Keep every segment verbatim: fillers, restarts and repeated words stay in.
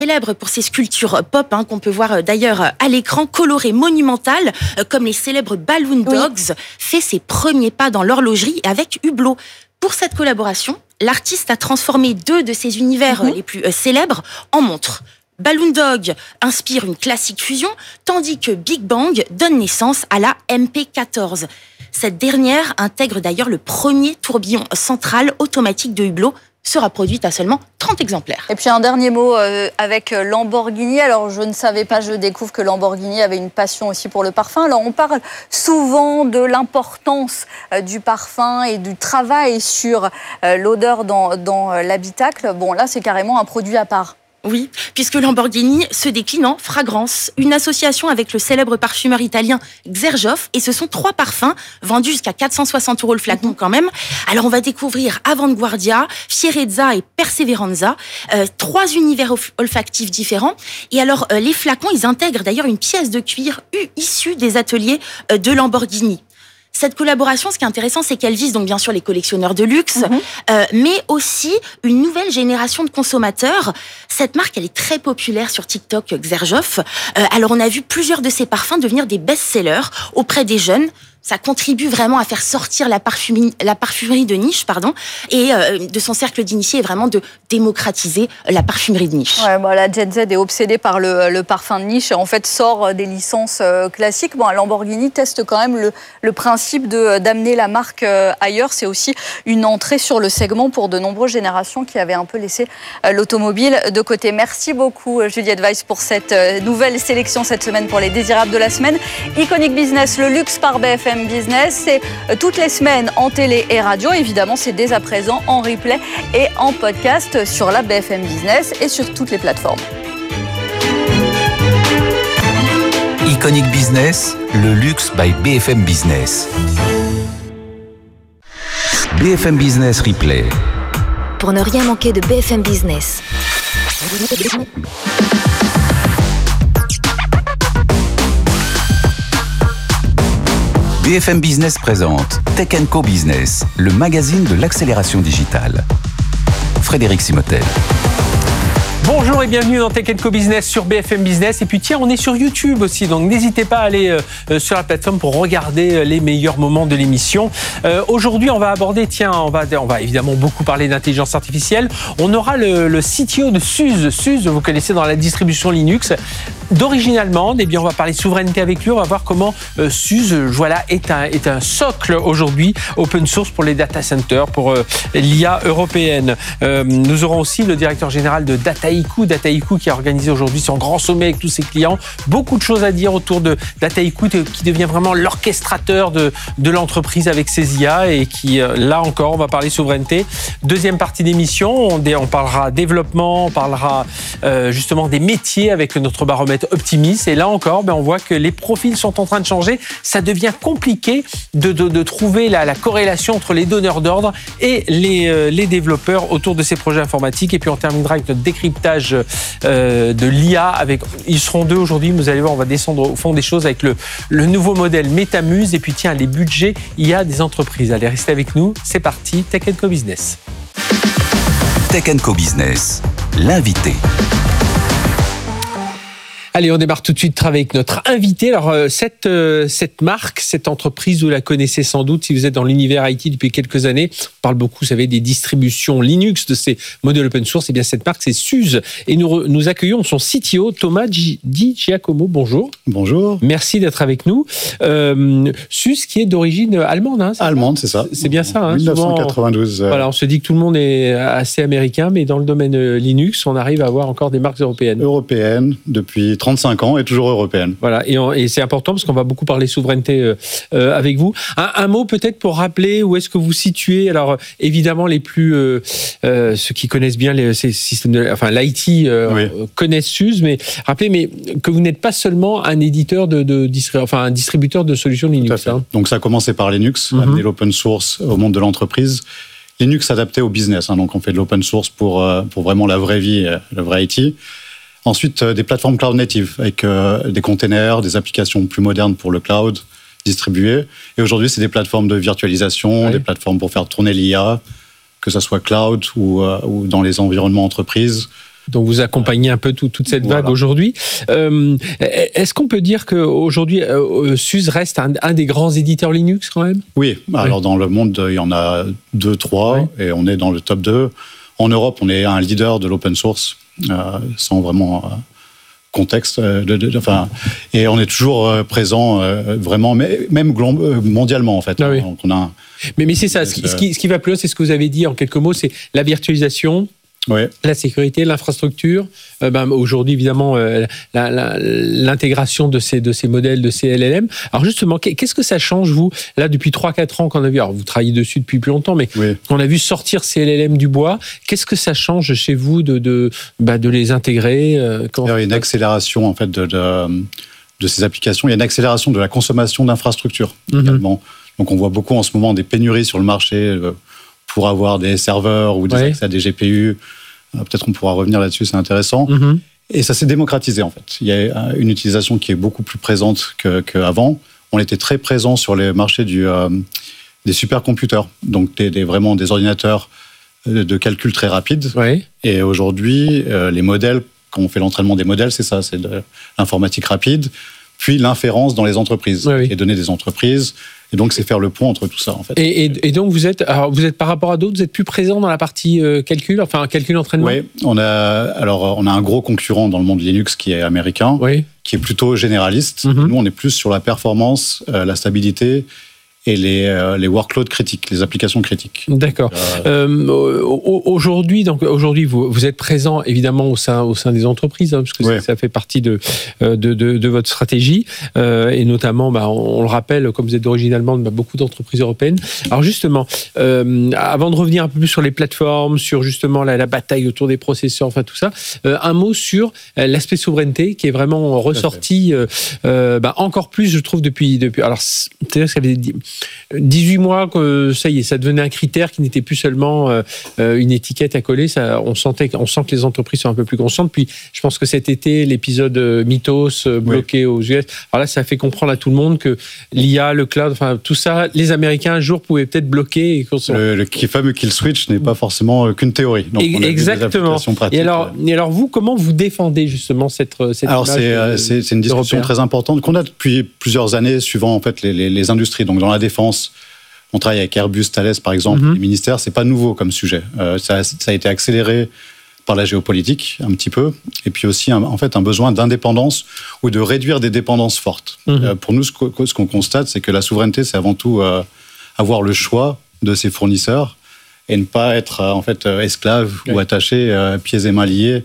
Célèbre pour ses sculptures pop, hein, qu'on peut voir d'ailleurs à l'écran, colorées, monumentales, comme les célèbres Balloon Dogs, oui. fait ses premiers pas dans l'horlogerie avec Hublot. Pour cette collaboration, l'artiste a transformé deux de ses univers mm-hmm. les plus euh, célèbres en montres. Balloon Dog inspire une classique fusion, tandis que Big Bang donne naissance à la M P quatorze. Cette dernière intègre d'ailleurs le premier tourbillon central automatique de Hublot, sera produite à seulement trente exemplaires. Et puis un dernier mot euh, avec Lamborghini. Alors je ne savais pas, je découvre que Lamborghini avait une passion aussi pour le parfum. Alors on parle souvent de l'importance euh, du parfum et du travail sur euh, l'odeur dans, dans euh, l'habitacle. Bon là c'est carrément un produit à part. Oui, puisque Lamborghini se décline en fragrance, une association avec le célèbre parfumeur italien Xerjoff, et ce sont trois parfums vendus jusqu'à quatre cent soixante euros le flacon quand même. Alors on va découvrir Avanguardia, Fierezza et Perseveranza, euh, trois univers olfactifs différents. Et alors euh, les flacons, ils intègrent d'ailleurs une pièce de cuir issue des ateliers euh, de Lamborghini. Cette collaboration, ce qui est intéressant, c'est qu'elle vise donc bien sûr les collectionneurs de luxe, mmh. euh, mais aussi une nouvelle génération de consommateurs. Cette marque, elle est très populaire sur TikTok, Xerjoff. Euh, alors on a vu plusieurs de ses parfums devenir des best-sellers auprès des jeunes. Ça contribue vraiment à faire sortir la parfumerie, la parfumerie de niche, pardon, et euh, de son cercle d'initiés, et vraiment de démocratiser la parfumerie de niche. Ouais, bon, la Gen Z est obsédée par le, le parfum de niche et en fait sort des licences euh, classiques. Bon, Lamborghini teste quand même le, le principe de, d'amener la marque euh, ailleurs. C'est aussi une entrée sur le segment pour de nombreuses générations qui avaient un peu laissé euh, l'automobile de côté. Merci beaucoup Juliette Weiss pour cette euh, nouvelle sélection cette semaine pour les désirables de la semaine. Iconic Business, le luxe par B F M Business, c'est toutes les semaines en télé et radio. Évidemment, c'est dès à présent en replay et en podcast sur la B F M Business et sur toutes les plateformes. Iconic Business, le luxe by B F M Business. B F M Business Replay. Pour ne rien manquer de B F M Business. B F M Business présente Tech and Co Business, le magazine de l'accélération digitale. Frédéric Simotel. Bonjour et bienvenue dans Tech and Co Business sur B F M Business. Et puis tiens, on est sur YouTube aussi, donc n'hésitez pas à aller euh, sur la plateforme pour regarder les meilleurs moments de l'émission. Euh, aujourd'hui, on va aborder, tiens, on va, on va évidemment beaucoup parler d'intelligence artificielle. On aura le, le C T O de Suze. Suze, vous connaissez dans la distribution Linux, d'origine allemande. Et bien, on va parler souveraineté avec lui. On va voir comment euh, Suze, voilà, est un, est un socle aujourd'hui open source pour les data centers, pour euh, l'I A européenne. Euh, nous aurons aussi le directeur général de Dataiku, Dataiku qui a organisé aujourd'hui son grand sommet avec tous ses clients. Beaucoup de choses à dire autour de Dataiku qui devient vraiment l'orchestrateur de, de l'entreprise avec ses I A et qui, là encore, on va parler souveraineté. Deuxième partie d'émission, on, on parlera développement, on parlera euh, justement des métiers avec notre baromètre Optimis. Et là encore, ben, on voit que les profils sont en train de changer. Ça devient compliqué de, de, de trouver la, la corrélation entre les donneurs d'ordre et les, euh, les développeurs autour de ces projets informatiques. Et puis on terminera avec notre décryptage euh, de l'I A. Avec, ils seront deux aujourd'hui, vous allez voir, on va descendre au fond des choses avec le, le nouveau modèle Metamuse. Et puis tiens, les budgets I A des entreprises. Allez, restez avec nous. C'est parti, Tech and Co Business. Tech and Co Business, l'invité. Allez, on démarre tout de suite avec notre invité. Alors, cette, cette marque, cette entreprise, vous la connaissez sans doute si vous êtes dans l'univers I T depuis quelques années. On parle beaucoup, vous savez, des distributions Linux, de ces modèles open source. Et bien, cette marque, c'est Suze. Et nous, nous accueillons son C T O, Thomas Di Giacomo. Bonjour. Bonjour. Merci d'être avec nous. Euh, Suze, qui est d'origine allemande. Hein, c'est allemande, c'est ça. C'est bien ça. Hein, dix-neuf cent quatre-vingt-douze. Souvent, euh... Voilà, on se dit que tout le monde est assez américain, mais dans le domaine Linux, on arrive à avoir encore des marques européennes. Européennes, depuis trente-cinq ans et toujours européenne. Voilà, et, on, et c'est important parce qu'on va beaucoup parler souveraineté euh, euh, avec vous. Un, un mot peut-être pour rappeler où est-ce que vous situez. Alors évidemment, les plus euh, euh, ceux qui connaissent bien les ces systèmes, de, enfin l'I T euh, oui. connaissent Suze, mais rappelez, mais que vous n'êtes pas seulement un éditeur de, de enfin un distributeur de solutions Linux. Hein. Donc ça a commencé par Linux, mm-hmm. amener l'open source au monde de l'entreprise. Linux adapté au business, hein, donc on fait de l'open source pour pour vraiment la vraie vie, le vrai I T. Ensuite, euh, des plateformes cloud native avec euh, des containers, des applications plus modernes pour le cloud distribuées. Et aujourd'hui, c'est des plateformes de virtualisation, oui. des plateformes pour faire tourner l'I A, que ce soit cloud ou, euh, ou dans les environnements entreprises. Donc vous accompagnez un peu tout, toute cette vague voilà. aujourd'hui. Euh, est-ce qu'on peut dire qu'aujourd'hui, euh, SUSE reste un, un des grands éditeurs Linux quand même ? Oui, alors oui. dans le monde, il y en a deux, trois, oui. et on est dans le top deux. En Europe, on est un leader de l'open source, euh, sans vraiment... Euh, contexte, de, de, de, enfin, et on est toujours euh, présent euh, vraiment, mais, même glom- mondialement en fait. Ah oui. Donc on a un, mais, mais c'est ça, ce qui, ce, qui, ce qui va plus loin, c'est ce que vous avez dit en quelques mots, c'est la virtualisation, oui. la sécurité, l'infrastructure. Euh, ben, aujourd'hui, évidemment, euh, la, la, l'intégration de ces, de ces modèles, de ces L L M. Alors justement, qu'est-ce que ça change, vous, là, depuis trois quatre ans qu'on a vu, alors vous travaillez dessus depuis plus longtemps, mais oui. on a vu sortir ces L L M du bois. Qu'est-ce que ça change chez vous de, de, bah, de les intégrer euh, Il y a une accélération, en fait, de, de, de ces applications. Il y a une accélération de la consommation d'infrastructures, mm-hmm. également. Donc, on voit beaucoup en ce moment des pénuries sur le marché euh, pour avoir des serveurs ou des ouais. accès à des G P U. Peut-être qu'on pourra revenir là-dessus, c'est intéressant. Mm-hmm. Et ça s'est démocratisé, en fait. Il y a une utilisation qui est beaucoup plus présente qu'avant. On était très présent sur les marchés du, euh, des supercomputers, donc des, des, vraiment des ordinateurs de calcul très rapides. Ouais. Et aujourd'hui, euh, les modèles, quand on fait l'entraînement des modèles, c'est ça, c'est de l'informatique rapide, puis l'inférence dans les entreprises, ouais, oui. les données des entreprises. Et donc, c'est faire le pont entre tout ça, en fait. Et, et, et donc, vous êtes, alors, vous êtes par rapport à d'autres, vous êtes plus présent dans la partie euh, calcul, enfin, calcul entraînement ? Oui, on a, alors, on a un gros concurrent dans le monde Linux qui est américain, oui. qui est plutôt généraliste. Mm-hmm. Nous, on est plus sur la performance, euh, la stabilité et les, euh, les workloads critiques, les applications critiques. D'accord. Euh... Euh, aujourd'hui, donc aujourd'hui, vous, vous êtes présent évidemment au sein, au sein des entreprises, hein, parce que oui. ça, ça fait partie de, de, de, de votre stratégie, euh, et notamment, bah, on, on le rappelle, comme vous êtes d'origine allemande, bah, beaucoup d'entreprises européennes. Alors justement, euh, avant de revenir un peu plus sur les plateformes, sur justement la, la bataille autour des processeurs, enfin tout ça, euh, un mot sur l'aspect souveraineté qui est vraiment ressorti, euh, euh, bah, encore plus, je trouve, depuis, depuis. Alors, c'est-à-dire que ça avait dit, dix-huit mois que ça y est, ça devenait un critère qui n'était plus seulement euh, une étiquette à coller. Ça, on sentait, on sent que les entreprises sont un peu plus conscientes. Puis, je pense que cet été, l'épisode Mythos bloqué oui. aux U S. Alors là, ça a fait comprendre à tout le monde que l'I A, le cloud, enfin tout ça, les Américains un jour pouvaient peut-être bloquer. Et le, le fameux kill switch n'est pas forcément qu'une théorie. Donc, et, exactement. Et alors, et alors, vous, comment vous défendez justement cette cette Alors c'est de, c'est, c'est une discussion européen. Très importante qu'on a depuis plusieurs années, suivant en fait les, les, les industries. Donc dans la défense, on travaille avec Airbus, Thales par exemple, mm-hmm. les ministères, c'est pas nouveau comme sujet. Euh, ça, ça a été accéléré par la géopolitique un petit peu, et puis aussi un, en fait un besoin d'indépendance ou de réduire des dépendances fortes. Mm-hmm. Euh, pour nous, ce, que, ce qu'on constate, c'est que la souveraineté, c'est avant tout euh, avoir le choix de ses fournisseurs et ne pas être euh, en fait euh, esclave okay. ou attaché euh, pieds et mains liés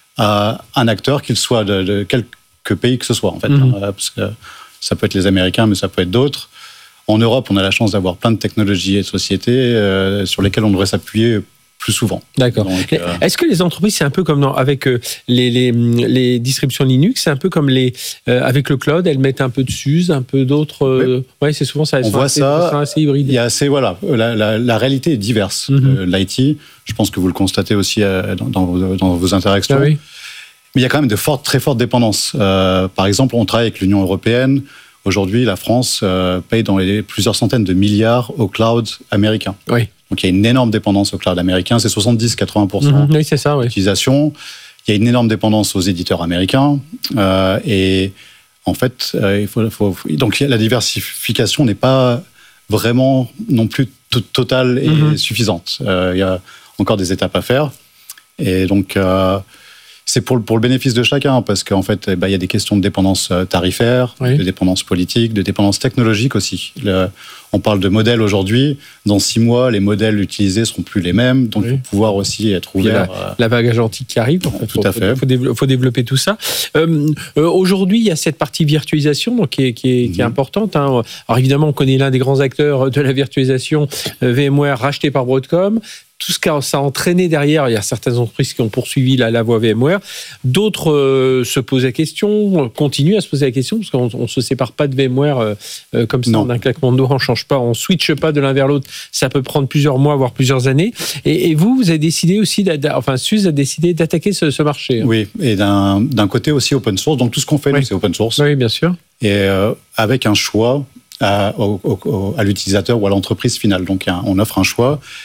à un acteur, qu'il soit de, de quelque pays que ce soit en fait, mm-hmm. hein, parce que ça peut être les Américains, mais ça peut être d'autres. En Europe, on a la chance d'avoir plein de technologies et de sociétés euh, sur lesquelles on devrait s'appuyer plus souvent. D'accord. Donc, euh... Est-ce que les entreprises, c'est un peu comme dans, avec euh, les, les, les distributions Linux, c'est un peu comme les, euh, avec le cloud, elles mettent un peu de SUSE, un peu d'autres... Euh, oui, ouais, c'est souvent ça. On voit assez, ça, assez hybride. Il y a assez, voilà, la, la, la réalité est diverse. Mm-hmm. Euh, L'I T, je pense que vous le constatez aussi euh, dans, dans, vos, dans vos interactions. Ah, oui. Mais il y a quand même de fortes, très fortes dépendances. Euh, par exemple, on travaille avec l'Union européenne. Aujourd'hui, la France euh, paye dans les plusieurs centaines de milliards au cloud américain. Oui. Donc, il y a une énorme dépendance au cloud américain. C'est soixante-dix à quatre-vingts pour cent mmh, oui, c'est ça, oui. d'utilisation. Il y a une énorme dépendance aux éditeurs américains. Euh, et en fait, euh, il faut, faut, donc la diversification n'est pas vraiment non plus t- totale et mmh. suffisante. Euh, il y a encore des étapes à faire. Et donc... Euh, c'est pour, pour le bénéfice de chacun, parce qu'en fait, eh ben, il y a des questions de dépendance tarifaire, oui. de dépendance politique, de dépendance technologique aussi. Le, on parle de modèles aujourd'hui. Dans six mois, les modèles utilisés seront plus les mêmes, donc il oui. faut pouvoir aussi être ouvert. La, la vague agentique qui arrive. En fait, tout faut, à fait. Il faut, développer, faut développer tout ça. Euh, euh, aujourd'hui, il y a cette partie virtualisation donc, qui, est, qui, est, mm-hmm. qui est importante. Hein. Alors évidemment, on connaît l'un des grands acteurs de la virtualisation, euh, VMware, racheté par Broadcom. Tout ce que ça a entraîné derrière, il y a certaines entreprises qui ont poursuivi la, la voie VMware. D'autres euh, se posent la question, continuent à se poser la question, parce qu'on ne se sépare pas de VMware euh, euh, comme ça, non. d'un claquement de doigts, on ne change pas, on ne switche pas de l'un vers l'autre. Ça peut prendre plusieurs mois, voire plusieurs années. Et, et vous, vous avez décidé aussi, enfin, SUSE a décidé d'attaquer ce, ce marché. Hein. Oui, et d'un, d'un côté aussi open source. Donc tout ce qu'on fait, oui. nous, c'est open source. Oui, bien sûr. Et euh, avec un choix à, au, au, à l'utilisateur ou à l'entreprise finale. Donc on offre un choix.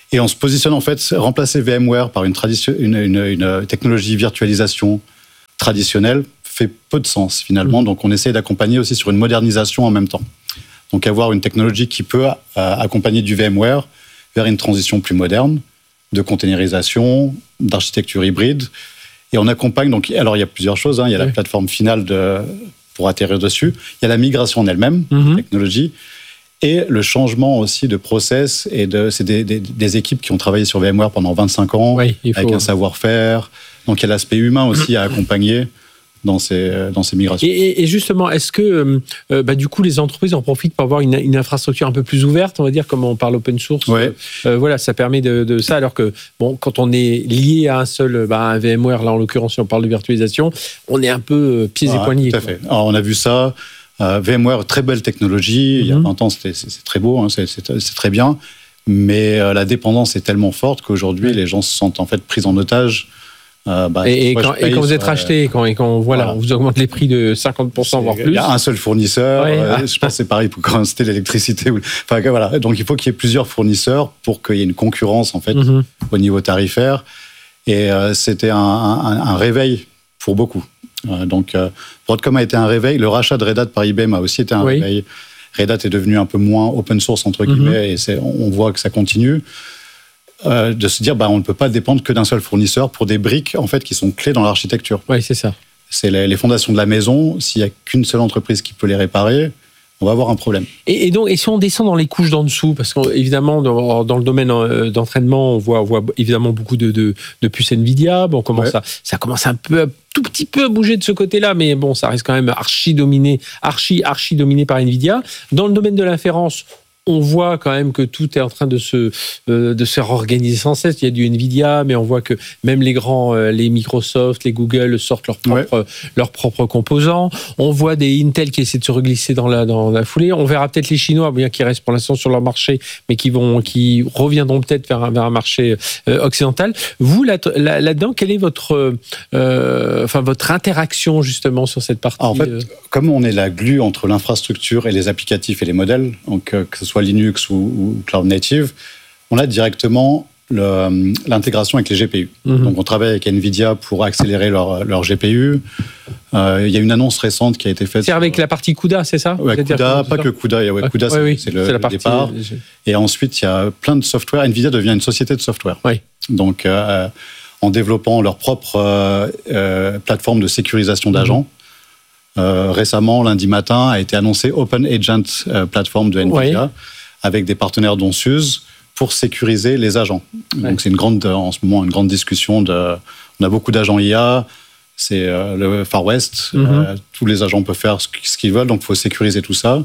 Et on se positionne en fait, remplacer VMware par une, tradition, une, une, une technologie virtualisation traditionnelle fait peu de sens finalement. Mmh. Donc on essaie d'accompagner aussi sur une modernisation en même temps. Donc avoir une technologie qui peut euh, accompagner du VMware vers une transition plus moderne, de containerisation, d'architecture hybride. Et on accompagne, donc, alors il y a plusieurs choses, hein. Il y a oui. la plateforme finale de, pour atterrir dessus, il y a la migration en elle-même, mmh. technologie, et le changement aussi de process. Et de, c'est des, des, des équipes qui ont travaillé sur VMware pendant vingt-cinq ans, oui, avec faut... un savoir-faire. Donc il y a l'aspect humain aussi à accompagner dans ces, dans ces migrations. Et, et justement, est-ce que euh, bah, du coup les entreprises en profitent pour avoir une, une infrastructure un peu plus ouverte, on va dire, comme on parle open source, ouais. euh, voilà, ça permet de, de ça, alors que bon, quand on est lié à un seul, bah, un VMware, là en l'occurrence, si on parle de virtualisation, on est un peu euh, pieds ah, et poignets. Tout à fait. Alors on a vu ça, euh, VMware, très belle technologie, mm-hmm. il y a vingt ans c'était, c'est, c'est très beau, hein, c'est, c'est, c'est très bien, mais euh, la dépendance est tellement forte qu'aujourd'hui ouais. les gens se sentent en fait pris en otage. Euh, bah, et, et, quand, et quand vous êtes racheté, euh, quand, et quand voilà, voilà. on vous augmente les prix de cinquante pour cent, voire plus. Il y a un seul fournisseur, ouais. euh, je pense que c'est pareil pour quand c'était l'électricité. Ou, enfin, voilà. Donc il faut qu'il y ait plusieurs fournisseurs pour qu'il y ait une concurrence en fait, mm-hmm. au niveau tarifaire. Et euh, c'était un, un, un réveil pour beaucoup. Euh, donc euh, Broadcom a été un réveil, le rachat de Red Hat par I B M a aussi été un oui. réveil. Red Hat est devenu un peu moins open source, entre guillemets, mm-hmm. et c'est, on voit que ça continue. Euh, de se dire bah, on ne peut pas dépendre que d'un seul fournisseur pour des briques en fait, qui sont clés dans l'architecture. Oui, c'est ça. C'est les, les fondations de la maison. S'il n'y a qu'une seule entreprise qui peut les réparer, on va avoir un problème. Et, et donc, et si on descend dans les couches d'en dessous, parce qu'évidemment, dans, dans le domaine d'entraînement, on voit, on voit évidemment beaucoup de, de, de puces Nvidia. Bon, on commence ouais. à, ça commence un peu, un tout petit peu à bouger de ce côté-là, mais bon, ça reste quand même archi dominé, archi, archi dominé par Nvidia. Dans le domaine de l'inférence, on voit quand même que tout est en train de se, euh, de se réorganiser sans cesse. Il y a du Nvidia, mais on voit que même les grands, euh, les Microsoft, les Google sortent leurs propres, ouais. leurs propres composants. On voit des Intel qui essaient de se reglisser dans la, dans la foulée. On verra peut-être les Chinois, bien qu'ils restent pour l'instant sur leur marché, mais qui, vont, qui reviendront peut-être vers un, vers un marché euh, occidental. Vous, là, là, là-dedans, quelle est votre, euh, enfin, votre interaction justement sur cette partie? Alors, en fait, euh... comme on est la glue entre l'infrastructure et les applicatifs et les modèles, donc euh, que ce soit Linux ou, ou Cloud Native, on a directement le, l'intégration avec les G P U. Mm-hmm. Donc on travaille avec Nvidia pour accélérer leur, leur G P U. Euh, il y a une annonce récente qui a été faite. C'est avec sur... la partie CUDA, c'est ça? Ouais, CUDA, pas que CUDA. Ouais, okay. CUDA, ouais, c'est, oui, c'est le, c'est la partie, départ. Et ensuite, il y a plein de software. Nvidia devient une société de software. Oui. Donc, euh, en développant leur propre euh, euh, plateforme de sécurisation d'agents. Mm-hmm. Euh, récemment, lundi matin, a été annoncé Open Agent euh, plateforme de Nvidia, ouais. avec des partenaires dont Suze, pour sécuriser les agents. Ouais. Donc c'est une grande, en ce moment une grande discussion. De, on a beaucoup d'agents I A, c'est euh, le Far West, mm-hmm. euh, tous les agents peuvent faire ce, ce qu'ils veulent, donc il faut sécuriser tout ça.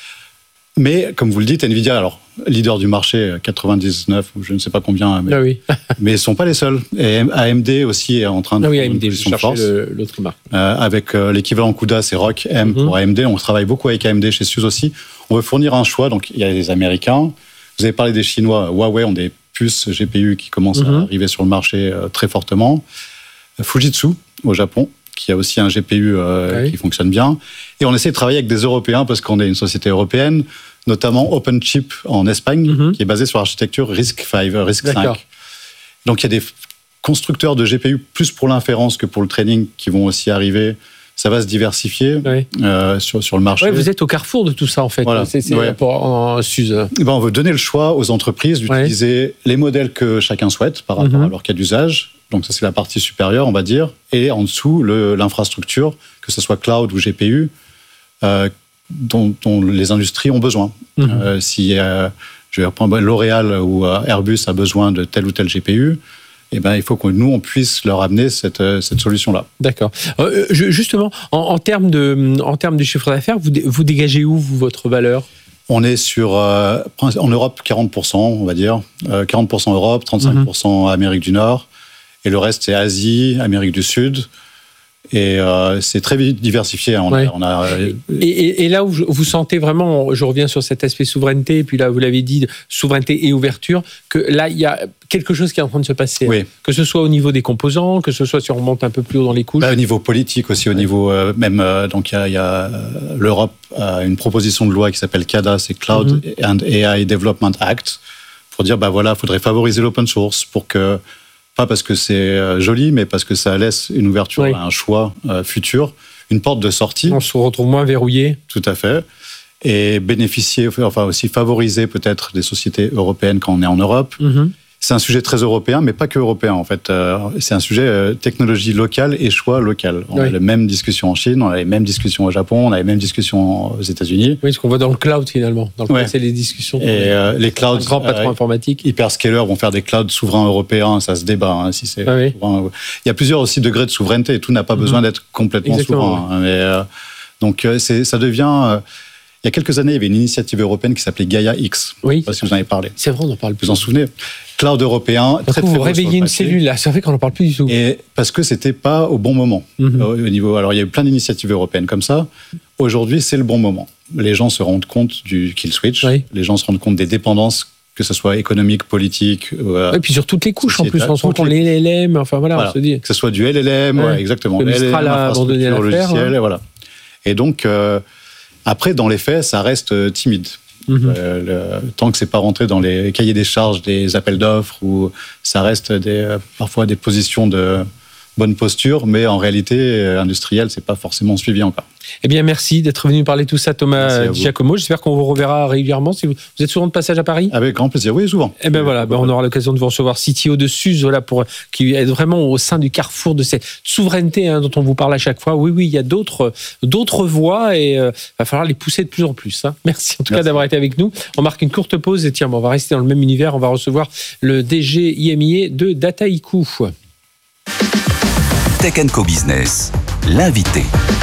Mais comme vous le dites, Nvidia, alors leader du marché, quatre-vingt-dix-neuf ou je ne sais pas combien, mais, ah oui. mais ils ne sont pas les seuls. Et A M D aussi est en train de ah oui, prendre A M D, une position forte. Le, l'autre marque. Euh, avec euh, l'équivalent CUDA, c'est R O C M mm-hmm. pour A M D. On travaille beaucoup avec A M D chez Suze aussi. On veut fournir un choix. Donc il y a les Américains. Vous avez parlé des Chinois. Huawei ont des puces G P U qui commencent mm-hmm. à arriver sur le marché euh, très fortement. Fujitsu au Japon, qui a aussi un G P U euh, oui. qui fonctionne bien. Et on essaie de travailler avec des Européens parce qu'on est une société européenne, notamment OpenChip en Espagne, mm-hmm. qui est basée sur l'architecture RISC cinq. RISC cinq. Donc il y a des constructeurs de G P U plus pour l'inférence que pour le training qui vont aussi arriver. Ça va se diversifier oui. euh, sur, sur le marché. Ouais, vous êtes au carrefour de tout ça, en fait. Voilà. C'est, c'est ouais. pour, en Suze. Et ben, on veut donner le choix aux entreprises d'utiliser ouais. les modèles que chacun souhaite par rapport mm-hmm. à leur cas d'usage. Donc ça, c'est la partie supérieure, on va dire. Et en dessous, le, l'infrastructure, que ce soit cloud ou G P U, euh, dont, dont les industries ont besoin. Mm-hmm. Euh, si euh, je vais reprendre L'Oréal ou euh, Airbus a besoin de tel ou tel G P U, eh ben, il faut que nous, on puisse leur amener cette, cette solution-là. D'accord. Euh, justement, en, en, termes de, en termes de chiffre d'affaires, vous, vous dégagez où, vous, votre valeur ? On est sur, euh, en Europe, quarante pour cent, on va dire. Euh, quarante pour cent Europe, trente-cinq pour cent mm-hmm. Amérique du Nord. Et le reste, c'est Asie, Amérique du Sud. Et euh, c'est très diversifié. On ouais. a, on a, et, et, et là où vous sentez vraiment, je reviens sur cet aspect souveraineté, et puis là, vous l'avez dit, souveraineté et ouverture, que là, il y a quelque chose qui est en train de se passer. Oui. Hein. Que ce soit au niveau des composants, que ce soit si on remonte un peu plus haut dans les couches. Bah, au niveau politique aussi, au ouais. niveau euh, même, euh, donc il y a, y a euh, l'Europe a une proposition de loi qui s'appelle C A D A, c'est Cloud mm-hmm. and A I Development Act, pour dire, bah voilà, il faudrait favoriser l'open source pour que, pas parce que c'est joli, mais parce que ça laisse une ouverture oui. à un choix euh, futur, une porte de sortie. On se retrouve moins verrouillé. Tout à fait. Et bénéficier, enfin aussi favoriser peut-être des sociétés européennes quand on est en Europe. Mm-hmm. C'est un sujet très européen, mais pas que européen en fait. Euh, c'est un sujet euh, technologie locale et choix local. On oui. a les mêmes discussions en Chine, on a les mêmes discussions au Japon, on a les mêmes discussions aux États-Unis. Oui, ce qu'on voit dans le cloud finalement. Dans le ouais. cloud, c'est les discussions. Et euh, les clouds, grands patrons euh, informatiques, hyperscalers vont faire des clouds souverains européens. Ça se débat. Hein, si c'est. Ah oui. souverain. Il y a plusieurs aussi degrés de souveraineté. Tout n'a pas mmh. besoin d'être complètement Exactement, souverain. Oui. Mais euh, donc c'est, ça devient. Euh, Il y a quelques années, il y avait une initiative européenne qui s'appelait Gaia X. Oui. Je ne sais pas si vous en avez parlé. C'est vrai, on en parle plus. Vous en souvenez ? Cloud européen. Très, très vous réveillez une cellule là, c'est vrai qu'on n'en parle plus du tout. Et parce que c'était pas au bon moment. Mm-hmm. Au niveau, alors il y a eu plein d'initiatives européennes comme ça. Aujourd'hui, c'est le bon moment. Les gens se rendent compte du kill switch. Oui. Les gens se rendent compte des dépendances, que ce soit économique, politique. Euh, et puis sur toutes les couches en plus, on se rend compte les L L M. Enfin voilà, voilà, on se dit. Que ce soit du L L M, ouais. Ouais, exactement. Le Mistral a abandonné l'affaire. Logiciel, hein. Voilà. Et donc. Euh, Après, dans les faits, ça reste timide. Mmh. Euh, le, tant que c'est pas rentré dans les cahiers des charges des appels d'offres, ou ça reste des, parfois des positions de bonne posture, mais en réalité, industrielle, c'est pas forcément suivi encore. Eh bien, merci d'être venu parler de tout ça, Thomas Di Giacomo. J'espère qu'on vous reverra régulièrement. Si vous, vous êtes souvent de passage à Paris ? Avec grand plaisir, oui, souvent. Eh bien, voilà, ben, on aura l'occasion de vous recevoir C T O de Suze, voilà, pour, qui est vraiment au sein du carrefour de cette souveraineté hein, dont on vous parle à chaque fois. Oui, oui, il y a d'autres, d'autres voies et il euh, va falloir les pousser de plus en plus. Hein. Merci en tout merci. cas d'avoir été avec nous. On marque une courte pause et tiens, bon, on va rester dans le même univers. On va recevoir le D G I M I A de Dataiku. Tech and Co Business, l'invité.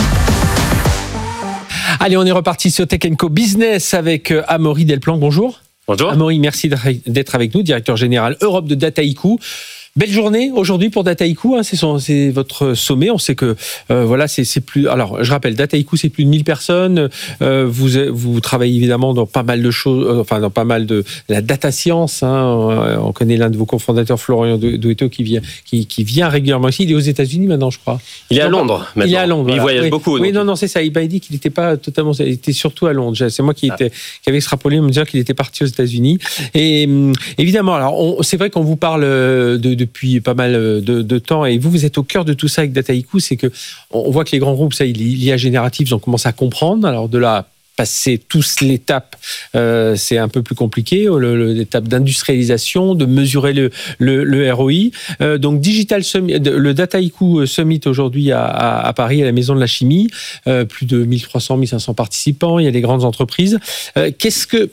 Allez, on est reparti sur Tech and Co Business avec Amaury Delplanque. Bonjour. Bonjour. Amaury, merci d'être avec nous, directeur général Europe de Dataiku. Belle journée aujourd'hui pour Dataiku, hein, c'est, son, c'est votre sommet. On sait que euh, voilà, c'est, c'est plus. Alors, je rappelle, Dataiku, c'est plus de mille personnes. Euh, vous vous travaillez évidemment dans pas mal de choses, euh, enfin dans pas mal de la data science. Hein, on connaît l'un de vos cofondateurs, Florian Douetto, qui vient qui, qui vient régulièrement ici. Il est aux États-Unis maintenant, je crois. Il est à Londres maintenant. Il est à Londres. Il voilà. voyage oui. beaucoup. Oui, non, non, c'est ça. Il m'a dit qu'il n'était pas totalement. Il était surtout à Londres. C'est moi qui était ah. qui avait extrapolé me dire qu'il était parti aux États-Unis. Et évidemment, alors on, c'est vrai qu'on vous parle de, de depuis pas mal de, de temps, et vous, vous êtes au cœur de tout ça avec Dataiku, c'est que on voit que les grands groupes, ça, l'I A générative, ils ont commencé à comprendre. Alors de là, passer tous l'étape, euh, c'est un peu plus compliqué, le, le, l'étape d'industrialisation, de mesurer le, le, le R O I. Euh, donc Digital Summit, le Dataiku Summit aujourd'hui à, à, à Paris, à la Maison de la Chimie, euh, plus de mille trois cents, mille cinq cents participants, il y a les grandes entreprises. Euh, qu'est-ce que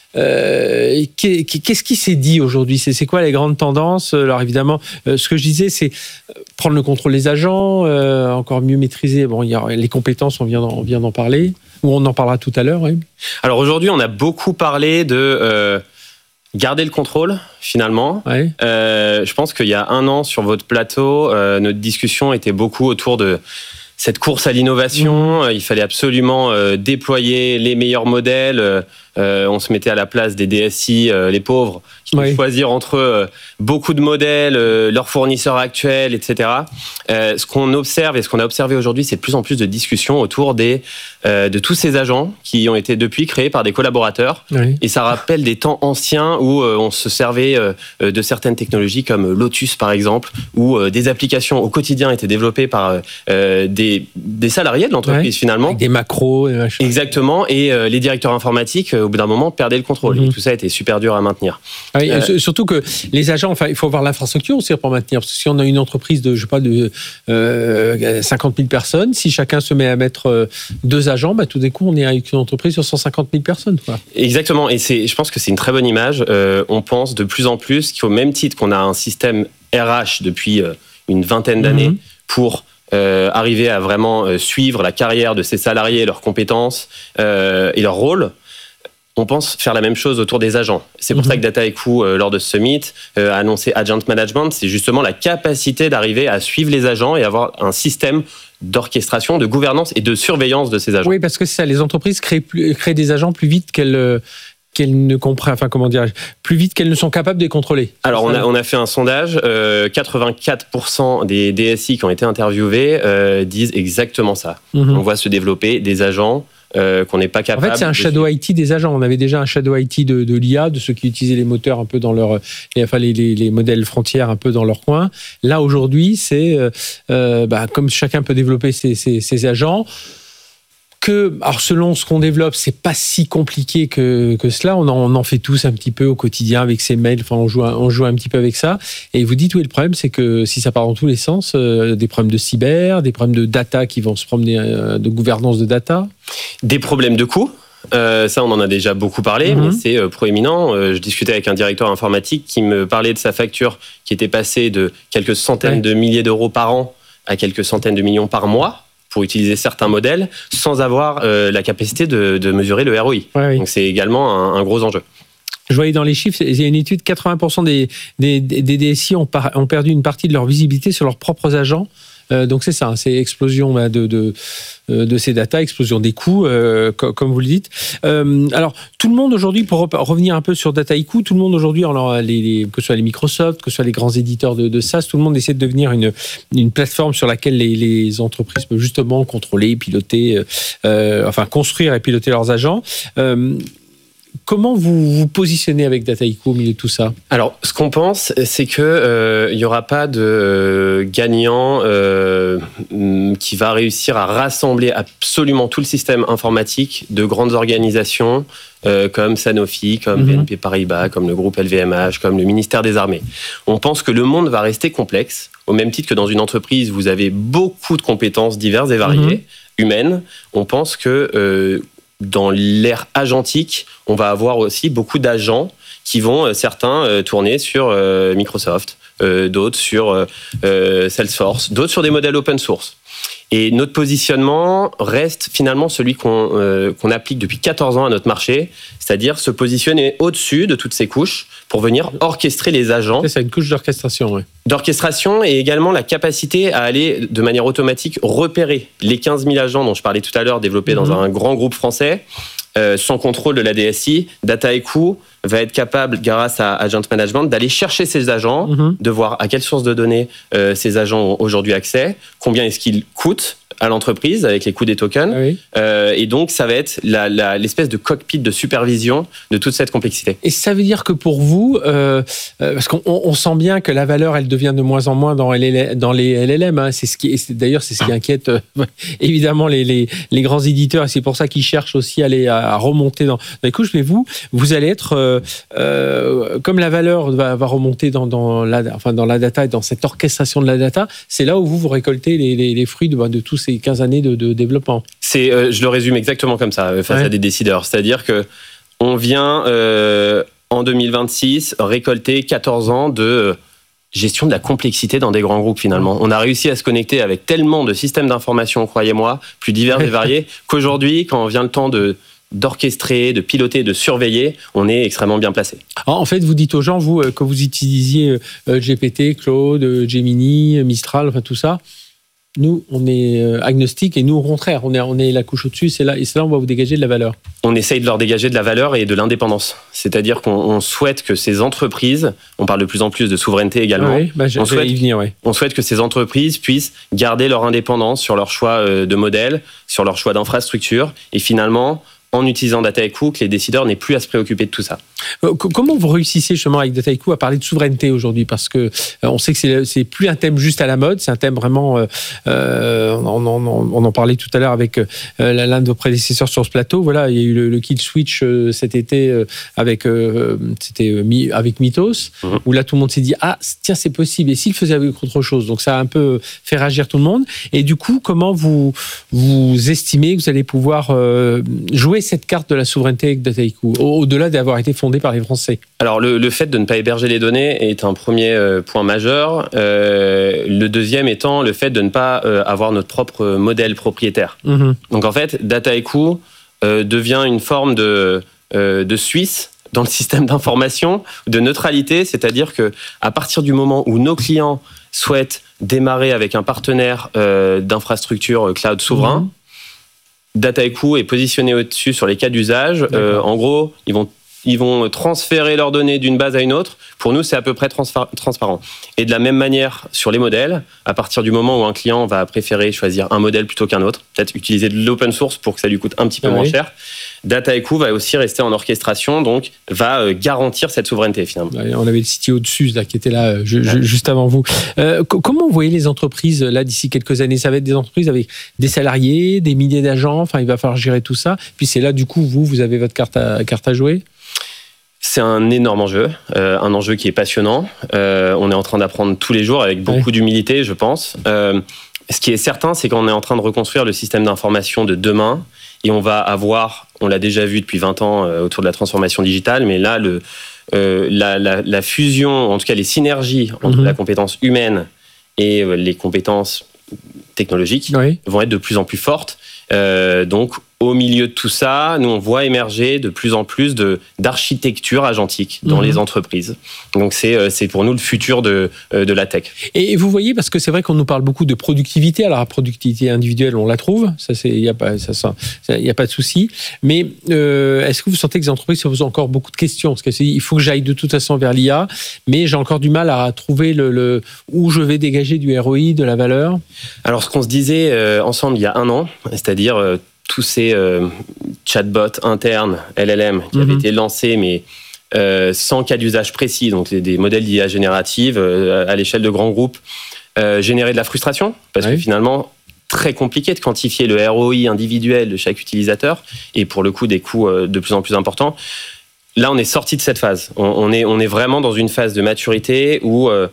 Euh, qu'est-ce qui s'est dit aujourd'hui ? c'est, c'est quoi les grandes tendances ? Alors évidemment, euh, ce que je disais, c'est prendre le contrôle des agents, euh, encore mieux maîtriser. Bon, il y a les compétences, on vient d'en, on vient d'en parler, ou on en parlera tout à l'heure. Oui. Alors aujourd'hui, on a beaucoup parlé de euh, garder le contrôle, finalement. Ouais. Euh, je pense qu'il y a un an, sur votre plateau, euh, notre discussion était beaucoup autour de cette course à l'innovation. Mmh. Il fallait absolument euh, déployer les meilleurs modèles. Euh, on se mettait à la place des D S I, euh, les pauvres, qui oui. devaient choisir entre euh, beaucoup de modèles, euh, leurs fournisseurs actuels, et cetera. Euh, ce qu'on observe et ce qu'on a observé aujourd'hui, c'est de plus en plus de discussions autour des, euh, de tous ces agents qui ont été depuis créés par des collaborateurs. Oui. Et ça rappelle des temps anciens où euh, on se servait euh, de certaines technologies comme Lotus, par exemple, où euh, des applications au quotidien étaient développées par euh, des, des salariés de l'entreprise, oui. finalement. Avec des macros. Et machin. Exactement. Et euh, les directeurs informatiques, au bout d'un moment, perdaient le contrôle. Mmh. Et tout ça était super dur à maintenir. Ah oui, euh, surtout que les agents, enfin, il faut avoir l'infrastructure aussi pour maintenir. Parce que si on a une entreprise de, je sais pas, de euh, cinquante mille personnes, si chacun se met à mettre euh, deux agents, bah, tout d'un coup, on est avec une entreprise sur cent cinquante mille personnes. Quoi. Exactement. Et c'est, je pense que c'est une très bonne image. Euh, on pense de plus en plus qu'au même titre qu'on a un système R H depuis euh, une vingtaine d'années mmh. pour Euh, arriver à vraiment euh, suivre la carrière de ses salariés, leurs compétences euh, et leur rôle, on pense faire la même chose autour des agents. C'est pour mmh. ça que Dataiku, euh, lors de ce summit, euh, a annoncé Agent Management. C'est justement la capacité d'arriver à suivre les agents et avoir un système d'orchestration, de gouvernance et de surveillance de ces agents. Oui, parce que c'est ça, les entreprises créent, plus, créent des agents plus vite qu'elles... qu'elles ne comprennent, enfin comment dirais-je, plus vite qu'elles ne sont capables de les contrôler. Alors on a, on a fait un sondage, euh, quatre-vingt-quatre pour cent des D S I qui ont été interviewés euh, disent exactement ça. Mm-hmm. On voit se développer des agents euh, qu'on n'est pas capable. En fait, c'est un shadow I T des agents. On avait déjà un shadow I T de, de l'I A, de ceux qui utilisaient les moteurs un peu dans leur, les, enfin les, les, les modèles frontières un peu dans leur coin. Là aujourd'hui, c'est euh, bah, comme chacun peut développer ses, ses, ses agents. Que, alors selon ce qu'on développe, c'est pas si compliqué que, que cela. On en, on en fait tous un petit peu au quotidien avec ses mails. Enfin, on joue, on joue un petit peu avec ça. Et vous dites, oui, le problème, c'est que si ça part dans tous les sens, euh, des problèmes de cyber, des problèmes de data qui vont se promener, euh, de gouvernance de data. Des problèmes de coûts. Euh, ça, on en a déjà beaucoup parlé, mmh. mais c'est euh, proéminent. Euh, je discutais avec un directeur informatique qui me parlait de sa facture qui était passée de quelques centaines ouais. de milliers d'euros par an à quelques centaines de millions par mois, pour utiliser certains modèles sans avoir euh, la capacité de, de mesurer le R O I. Ouais, oui. Donc c'est également un, un gros enjeu. Je voyais dans les chiffres, il y a une étude, quatre-vingts pour cent des, des, des D S I ont, par, ont perdu une partie de leur visibilité sur leurs propres agents. Euh, donc c'est ça, c'est explosion bah, de, de, de ces data, explosion des coûts, euh, co- comme vous le dites. Euh, alors tout le monde aujourd'hui, pour re- revenir un peu sur Dataiku, tout le monde aujourd'hui, alors, les, les, que ce soit les Microsoft, que ce soit les grands éditeurs de, de SaaS, tout le monde essaie de devenir une, une plateforme sur laquelle les, les entreprises peuvent justement contrôler, piloter, euh, enfin construire et piloter leurs agents. Euh, Comment vous vous positionnez avec Dataiku au milieu de tout ça ? Alors, ce qu'on pense, c'est qu'il euh, n'y aura pas de euh, gagnant euh, qui va réussir à rassembler absolument tout le système informatique de grandes organisations euh, comme Sanofi, comme mmh. B N P Paribas, comme le groupe L V M H, comme le ministère des Armées. On pense que le monde va rester complexe, au même titre que dans une entreprise, vous avez beaucoup de compétences diverses et variées, mmh. humaines. On pense que... Euh, dans l'ère agentique, on va avoir aussi beaucoup d'agents qui vont, euh, certains, euh, tourner sur euh, Microsoft, euh, d'autres sur euh, Salesforce, d'autres sur des modèles open source. Et notre positionnement reste finalement celui qu'on, euh, qu'on applique depuis quatorze ans à notre marché, c'est-à-dire se positionner au-dessus de toutes ces couches pour venir orchestrer les agents. C'est ça, une couche d'orchestration, oui. D'orchestration et également la capacité à aller de manière automatique repérer les quinze mille agents dont je parlais tout à l'heure développés mmh. dans un grand groupe français, euh, sans contrôle de la D S I. Dataiku va être capable, grâce à Agent Management, d'aller chercher ces agents, mmh. de voir à quelle source de données euh, ces agents ont aujourd'hui accès, combien est-ce qu'ils coûtent à l'entreprise avec les coûts des tokens. Ah oui. euh, et donc, ça va être la, la, l'espèce de cockpit de supervision de toute cette complexité. Et ça veut dire que pour vous, euh, euh, parce qu'on on sent bien que la valeur, elle devient de moins en moins dans, L L M, dans les L L M. Hein, c'est ce qui, c'est, d'ailleurs, c'est ce qui inquiète euh, évidemment les, les, les grands éditeurs. Et c'est pour ça qu'ils cherchent aussi à, aller, à remonter dans, dans les couches. Mais vous, vous allez être, euh, euh, comme la valeur va, va remonter dans, dans, la, enfin, dans la data et dans cette orchestration de la data, c'est là où vous, vous récoltez les, les, les fruits de, de tous ces quinze années de, de développement. C'est, euh, je le résume exactement comme ça, face ouais. à des décideurs. C'est-à-dire que on vient euh, en deux mille vingt-six récolter quatorze ans de gestion de la complexité dans des grands groupes finalement. On a réussi à se connecter avec tellement de systèmes d'information, croyez-moi, plus divers et variés, qu'aujourd'hui, quand vient le temps de d'orchestrer, de piloter, de surveiller, on est extrêmement bien placé. Alors, en fait, vous dites aux gens, vous, que vous utilisiez G P T, Claude, Gemini, Mistral, enfin tout ça. Nous, on est agnostique et nous, au contraire, on est, on est la couche au-dessus, c'est là, et c'est là où on va vous dégager de la valeur. On essaye de leur dégager de la valeur et de l'indépendance. C'est-à-dire qu'on on souhaite que ces entreprises, on parle de plus en plus de souveraineté également, oui, bah, je, on, souhaite, y venir, oui. on souhaite que ces entreprises puissent garder leur indépendance sur leur choix de modèle, sur leur choix d'infrastructure, et finalement, en utilisant Dataiku, que les décideurs n'aient plus à se préoccuper de tout ça. Comment vous réussissez justement avec Dataiku à parler de souveraineté aujourd'hui ? Parce que euh, on sait que c'est, c'est plus un thème juste à la mode, c'est un thème vraiment. Euh, euh, on, on, on en parlait tout à l'heure avec euh, l'un de vos prédécesseurs sur ce plateau. Voilà, il y a eu le, le Kill Switch euh, cet été euh, avec euh, c'était euh, avec Mythos, mmh. où là tout le monde s'est dit ah tiens c'est possible et s'il faisait avec autre chose. Donc ça a un peu fait réagir tout le monde. Et du coup, comment vous vous estimez que vous allez pouvoir euh, jouer cette carte de la souveraineté avec Dataiku, au-delà d'avoir été fondé par les Français? Alors, le, le fait de ne pas héberger les données est un premier euh, point majeur. Euh, le deuxième étant le fait de ne pas euh, avoir notre propre modèle propriétaire. Mmh. Donc, en fait, Dataiku euh, devient une forme de, euh, de Suisse dans le système d'information, de neutralité, c'est-à-dire que à partir du moment où nos clients souhaitent démarrer avec un partenaire euh, d'infrastructure cloud souverain, mmh. Dataiku est positionné au-dessus sur les cas d'usage. Euh, en gros, ils vont ils vont transférer leurs données d'une base à une autre. Pour nous, c'est à peu près transfa- transparent. Et de la même manière, sur les modèles, à partir du moment où un client va préférer choisir un modèle plutôt qu'un autre, peut-être utiliser de l'open source pour que ça lui coûte un petit peu ah, moins oui. cher, Dataiku va aussi rester en orchestration, donc va garantir cette souveraineté finalement. On avait le C T O dessus là, qui était là je, je, juste avant vous. Euh, comment vous voyez les entreprises là d'ici quelques années? Ça va être des entreprises avec des salariés, des milliers d'agents, enfin il va falloir gérer tout ça. Puis c'est là du coup, vous, vous avez votre carte à, carte à jouer? C'est un énorme enjeu, euh, un enjeu qui est passionnant. Euh, on est en train d'apprendre tous les jours avec beaucoup ouais. d'humilité, je pense. Euh, ce qui est certain, c'est qu'on est en train de reconstruire le système d'information de demain. Et on va avoir, on l'a déjà vu depuis vingt ans euh, autour de la transformation digitale, mais là, le, euh, la, la, la fusion, en tout cas les synergies entre mmh. la compétence humaine et euh, les compétences technologiques oui. vont être de plus en plus fortes. Euh, donc, au milieu de tout ça, nous, on voit émerger de plus en plus de, d'architecture agentique dans mmh. les entreprises. Donc, c'est, c'est pour nous le futur de, de la tech. Et vous voyez, parce que c'est vrai qu'on nous parle beaucoup de productivité. Alors, la productivité individuelle, on la trouve. Ça, il n'y a pas, ça, ça, y a pas de souci. Mais euh, est-ce que vous sentez que les entreprises se posent encore beaucoup de questions? Parce qu'il faut que j'aille de toute façon vers l'I A, mais j'ai encore du mal à trouver le, le, où je vais dégager du R O I, de la valeur. Alors, ce qu'on se disait euh, ensemble il y a un an, c'est-à-dire... Euh, tous ces euh, chatbots internes, L L M, qui mmh. avaient été lancés, mais euh, sans cas d'usage précis, donc des, des modèles d'I A générative euh, à l'échelle de grands groupes, euh, généraient de la frustration, parce oui. que finalement, très compliqué de quantifier le R O I individuel de chaque utilisateur, et pour le coup, des coûts euh, de plus en plus importants. Là, on est sorti de cette phase. On, on, est, on est vraiment dans une phase de maturité où... Euh,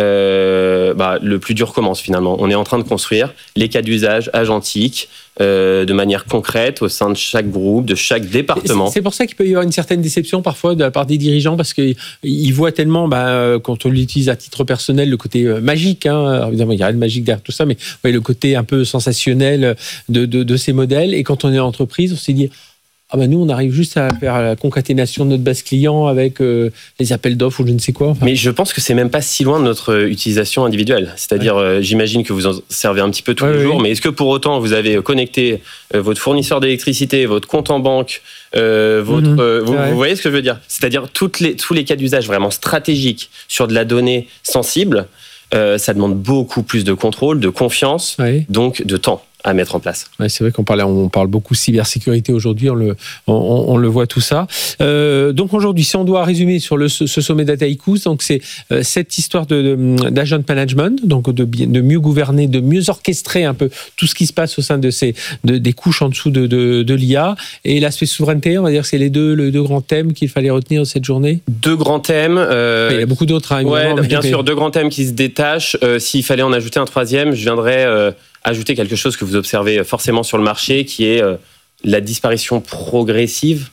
Euh, bah, le plus dur commence finalement. On est en train de construire les cas d'usage agentiques euh, de manière concrète au sein de chaque groupe, de chaque département. C'est, c'est pour ça qu'il peut y avoir une certaine déception parfois de la part des dirigeants parce qu'ils voient tellement, bah, quand on l'utilise à titre personnel, le côté magique. Hein, alors évidemment, il n'y a rien de magique derrière tout ça, mais ouais, le côté un peu sensationnel de, de, de ces modèles. Et quand on est en entreprise, on s'est dit... Ah ben nous, on arrive juste à faire la concaténation de notre base client avec euh, les appels d'offres ou je ne sais quoi. Enfin. Mais je pense que c'est même pas si loin de notre utilisation individuelle. C'est-à-dire, ouais. euh, j'imagine que vous en servez un petit peu tous ouais, les oui. jours, mais est-ce que pour autant vous avez connecté euh, votre fournisseur d'électricité, votre compte en banque, euh, votre, mmh, euh, vous, vous voyez ce que je veux dire? C'est-à-dire toutes les, tous les cas d'usage vraiment stratégiques sur de la donnée sensible, euh, ça demande beaucoup plus de contrôle, de confiance, ouais. donc de temps à mettre en place. Ouais, c'est vrai qu'on parle, on parle beaucoup cybersécurité aujourd'hui, on le, on, on le voit tout ça. Euh, donc aujourd'hui, si on doit résumer sur le, ce sommet Dataiku, donc c'est euh, cette histoire de, de, d'agent management, donc de, de mieux gouverner, de mieux orchestrer un peu tout ce qui se passe au sein de ces, de, des couches en dessous de, de, de l'I A, et l'aspect souveraineté, on va dire que c'est les deux, les deux grands thèmes qu'il fallait retenir cette journée. Deux grands thèmes. Euh, il y a beaucoup d'autres. Hein, ouais, mais... bien sûr, deux grands thèmes qui se détachent. Euh, s'il fallait en ajouter un troisième, je viendrais euh, ajouter quelque chose que vous observez forcément sur le marché, qui est euh, la disparition progressive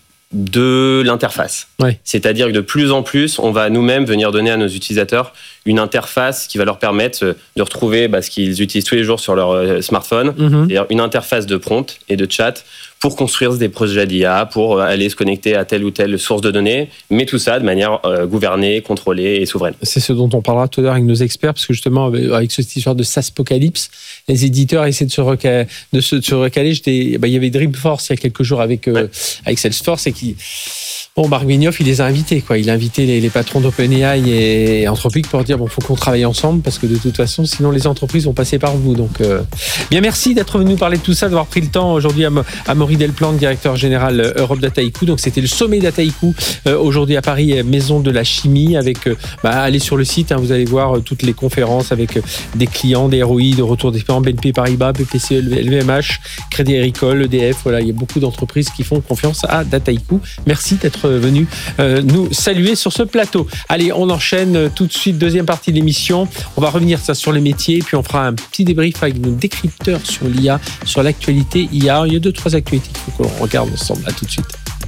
de l'interface. Ouais. C'est-à-dire que de plus en plus, on va nous-mêmes venir donner à nos utilisateurs une interface qui va leur permettre de retrouver bah, ce qu'ils utilisent tous les jours sur leur euh, smartphone, mm-hmm. c'est-à-dire une interface de prompt et de chat pour construire des projets d'I A, pour aller se connecter à telle ou telle source de données, mais tout ça de manière euh, gouvernée, contrôlée et souveraine. C'est ce dont on parlera tout à l'heure avec nos experts, parce que justement, avec cette histoire de SaaSpocalypse, les éditeurs essaient de se recaler. De se, de se recaler. J'étais, bah, il y avait Dreamforce il y a quelques jours avec, euh, ouais. avec Salesforce, et qui... Bon, Marc Benioff, il les a invités, quoi. Il a invité les, les patrons d'OpenAI et Anthropic pour dire, bon, faut qu'on travaille ensemble, parce que de toute façon, sinon les entreprises vont passer par vous. Donc, euh... bien, merci d'être venu nous parler de tout ça, d'avoir pris le temps aujourd'hui à, à Maury Delplanque, directeur général Europe Dataiku. Donc, c'était le sommet Dataiku euh, aujourd'hui à Paris, Maison de la Chimie, avec, euh, bah, allez sur le site, hein, vous allez voir euh, toutes les conférences avec euh, des clients, des R O I, de retour d'expérience, B N P Paribas, B P C E, L V M H, Crédit Agricole, E D F. Voilà, il y a beaucoup d'entreprises qui font confiance à Dataiku. Merci d'être venu euh, nous saluer sur ce plateau. Allez, on enchaîne tout de suite, deuxième partie de l'émission. On va revenir ça sur les métiers, puis on fera un petit débrief avec nos décrypteurs sur l'I A, sur l'actualité I A. Il y a deux, trois actualités qu'il faut qu'on regarde ensemble. À tout de suite.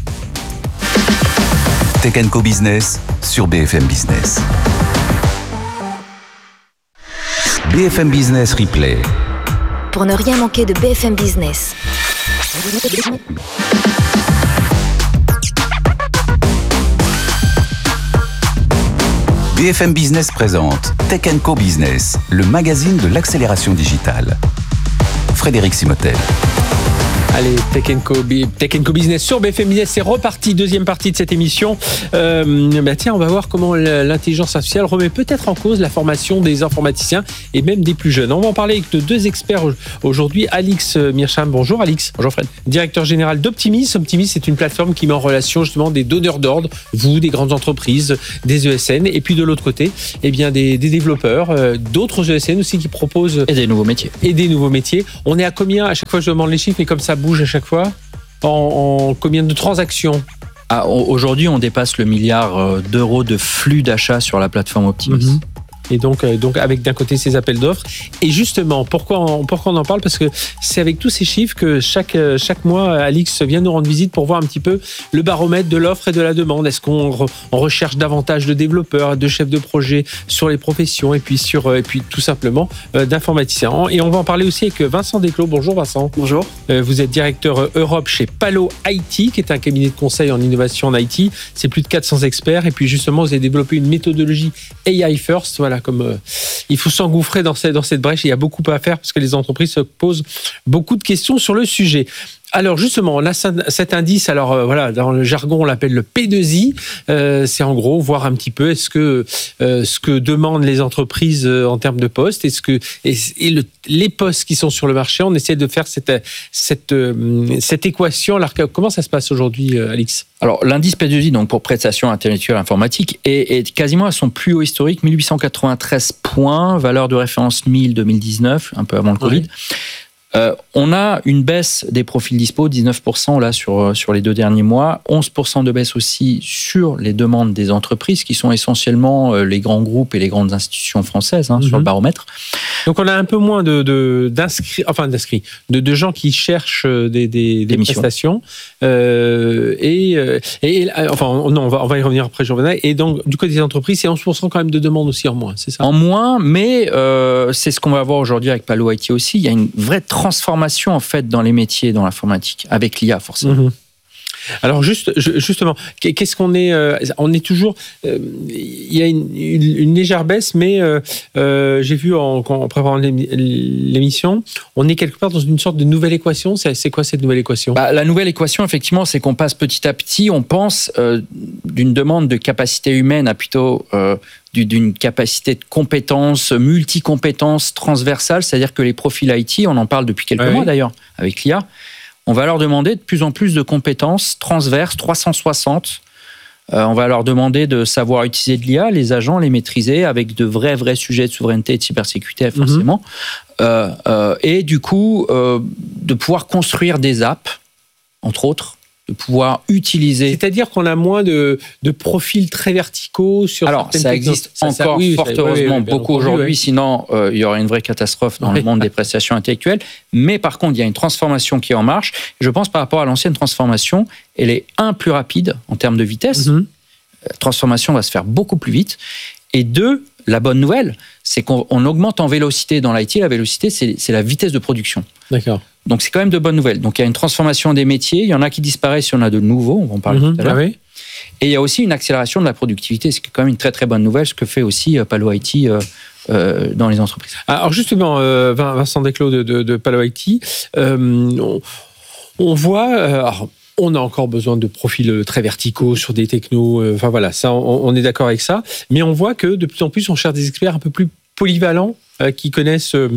Tech and Co Business sur B F M Business. B F M Business Replay. Pour ne rien manquer de B F M Business. B F M Business présente Tech and Co Business, le magazine de l'accélération digitale. Frédéric Simotel. Allez, Tech and Co, Tech and Co Business sur B F M Business, c'est reparti, deuxième partie de cette émission. Euh, bah tiens, on va voir comment l'intelligence artificielle remet peut-être en cause la formation des informaticiens et même des plus jeunes. On va en parler avec deux experts aujourd'hui. Alix Mearsham, bonjour Alix. Bonjour Fred. Directeur général d'Optimis. Optimis, c'est une plateforme qui met en relation justement des donneurs d'ordre, vous, des grandes entreprises, des E S N, et puis de l'autre côté, eh bien des, des développeurs, euh, d'autres E S N aussi qui proposent... Et des nouveaux métiers. Et des nouveaux métiers. On est à combien? À chaque fois, je demande les chiffres, mais comme ça bouge à chaque fois. En, en combien de transactions? Ah, aujourd'hui, on dépasse le milliard d'euros de flux d'achat sur la plateforme Optimis. Mmh. Et donc, euh, donc avec d'un côté ces appels d'offres. Et justement, pourquoi on, pourquoi on en parle? Parce que c'est avec tous ces chiffres que chaque, chaque mois, Alix vient nous rendre visite pour voir un petit peu le baromètre de l'offre et de la demande. Est-ce qu'on re, on recherche davantage de développeurs, de chefs de projet sur les professions et puis, sur, et puis tout simplement euh, d'informaticiens. Et on va en parler aussi avec Vincent Desclos. Bonjour Vincent. Bonjour. Euh, vous êtes directeur Europe chez Palo I T, qui est un cabinet de conseil en innovation en I T. C'est plus de quatre cents experts. Et puis justement, vous avez développé une méthodologie A I First. Voilà, comme euh, il faut s'engouffrer dans cette, dans cette brèche. Il y a beaucoup à faire parce que les entreprises se posent beaucoup de questions sur le sujet. Alors justement, là, cet indice, alors euh, voilà, dans le jargon, on l'appelle le P deux I. Euh, c'est en gros voir un petit peu est-ce que euh, ce que demandent les entreprises euh, en termes de postes, est-ce que et, et le, les postes qui sont sur le marché, on essaie de faire cette cette euh, cette équation. Alors comment ça se passe aujourd'hui, euh, Alix? Alors l'indice P deux I, donc pour prestations intellectuelles informatiques, est, est quasiment à son plus haut historique, mille huit cent quatre-vingt-treize points, valeur de référence mille deux mille dix-neuf, un peu avant le Covid. Oui. Euh, on a une baisse des profils dispo, dix-neuf pour cent là sur, sur les deux derniers mois, onze pour cent de baisse aussi sur les demandes des entreprises qui sont essentiellement les grands groupes et les grandes institutions françaises hein, mm-hmm. sur le baromètre. Donc on a un peu moins de, de, d'inscrits, enfin d'inscrits, de, de gens qui cherchent des, des, des prestations. Euh, et, et, enfin non, on va, on va y revenir après, je reviendrai. Et donc du côté des entreprises, c'est onze pour cent quand même de demandes aussi en moins, c'est ça? En moins, mais euh, c'est ce qu'on va voir aujourd'hui avec Palo I T aussi. Il y a une vraie transformation en fait dans les métiers dans l'informatique avec l'I A forcément. Mmh. Alors juste justement, qu'est-ce qu'on est euh, on est toujours euh, il y a une, une, une légère baisse, mais euh, euh, j'ai vu en, en préparant l'émission, on est quelque part dans une sorte de nouvelle équation. C'est, c'est quoi cette nouvelle équation? Bah, la nouvelle équation, effectivement, c'est qu'on passe petit à petit. On pense euh, d'une demande de capacité humaine à plutôt euh, d'une capacité de compétences, multi-compétences transversales, c'est-à-dire que les profils I T, on en parle depuis quelques oui. mois d'ailleurs avec l'I A, on va leur demander de plus en plus de compétences transverses, trois cent soixante. Euh, on va leur demander de savoir utiliser de l'I A, les agents, les maîtriser avec de vrais, vrais sujets de souveraineté et de cybersécurité, forcément. Mm-hmm. Euh, euh, et du coup, euh, de pouvoir construire des apps, entre autres, de pouvoir utiliser... C'est-à-dire qu'on a moins de, de profils très verticaux sur Alors, ça existe ça, encore, ça, oui, fort ça, heureusement, oui, oui, beaucoup aujourd'hui, oui. Sinon euh, il y aurait une vraie catastrophe dans oui. le monde des prestations intellectuelles. Mais par contre, il y a une transformation qui est en marche. Je pense par rapport à l'ancienne transformation, elle est, un, plus rapide en termes de vitesse. Mm-hmm. La transformation va se faire beaucoup plus vite. Et deux, la bonne nouvelle, c'est qu'on on augmente en vélocité dans l'I T. La vélocité, c'est, c'est la vitesse de production. D'accord. Donc, c'est quand même de bonnes nouvelles. Donc, il y a une transformation des métiers. Il y en a qui disparaissent, il y en a de nouveaux. On va en parler mmh, tout à l'heure. Ah oui. Et il y a aussi une accélération de la productivité. C'est quand même une très, très bonne nouvelle, ce que fait aussi Palo I T euh, euh, dans les entreprises. Alors, justement, euh, Vincent Desclos de, de, de Palo I T, euh, on, on voit... Euh, alors, on a encore besoin de profils très verticaux sur des technos. Enfin, voilà, ça, on, on est d'accord avec ça. Mais on voit que de plus en plus, on cherche des experts un peu plus polyvalents euh, qui connaissent... Euh,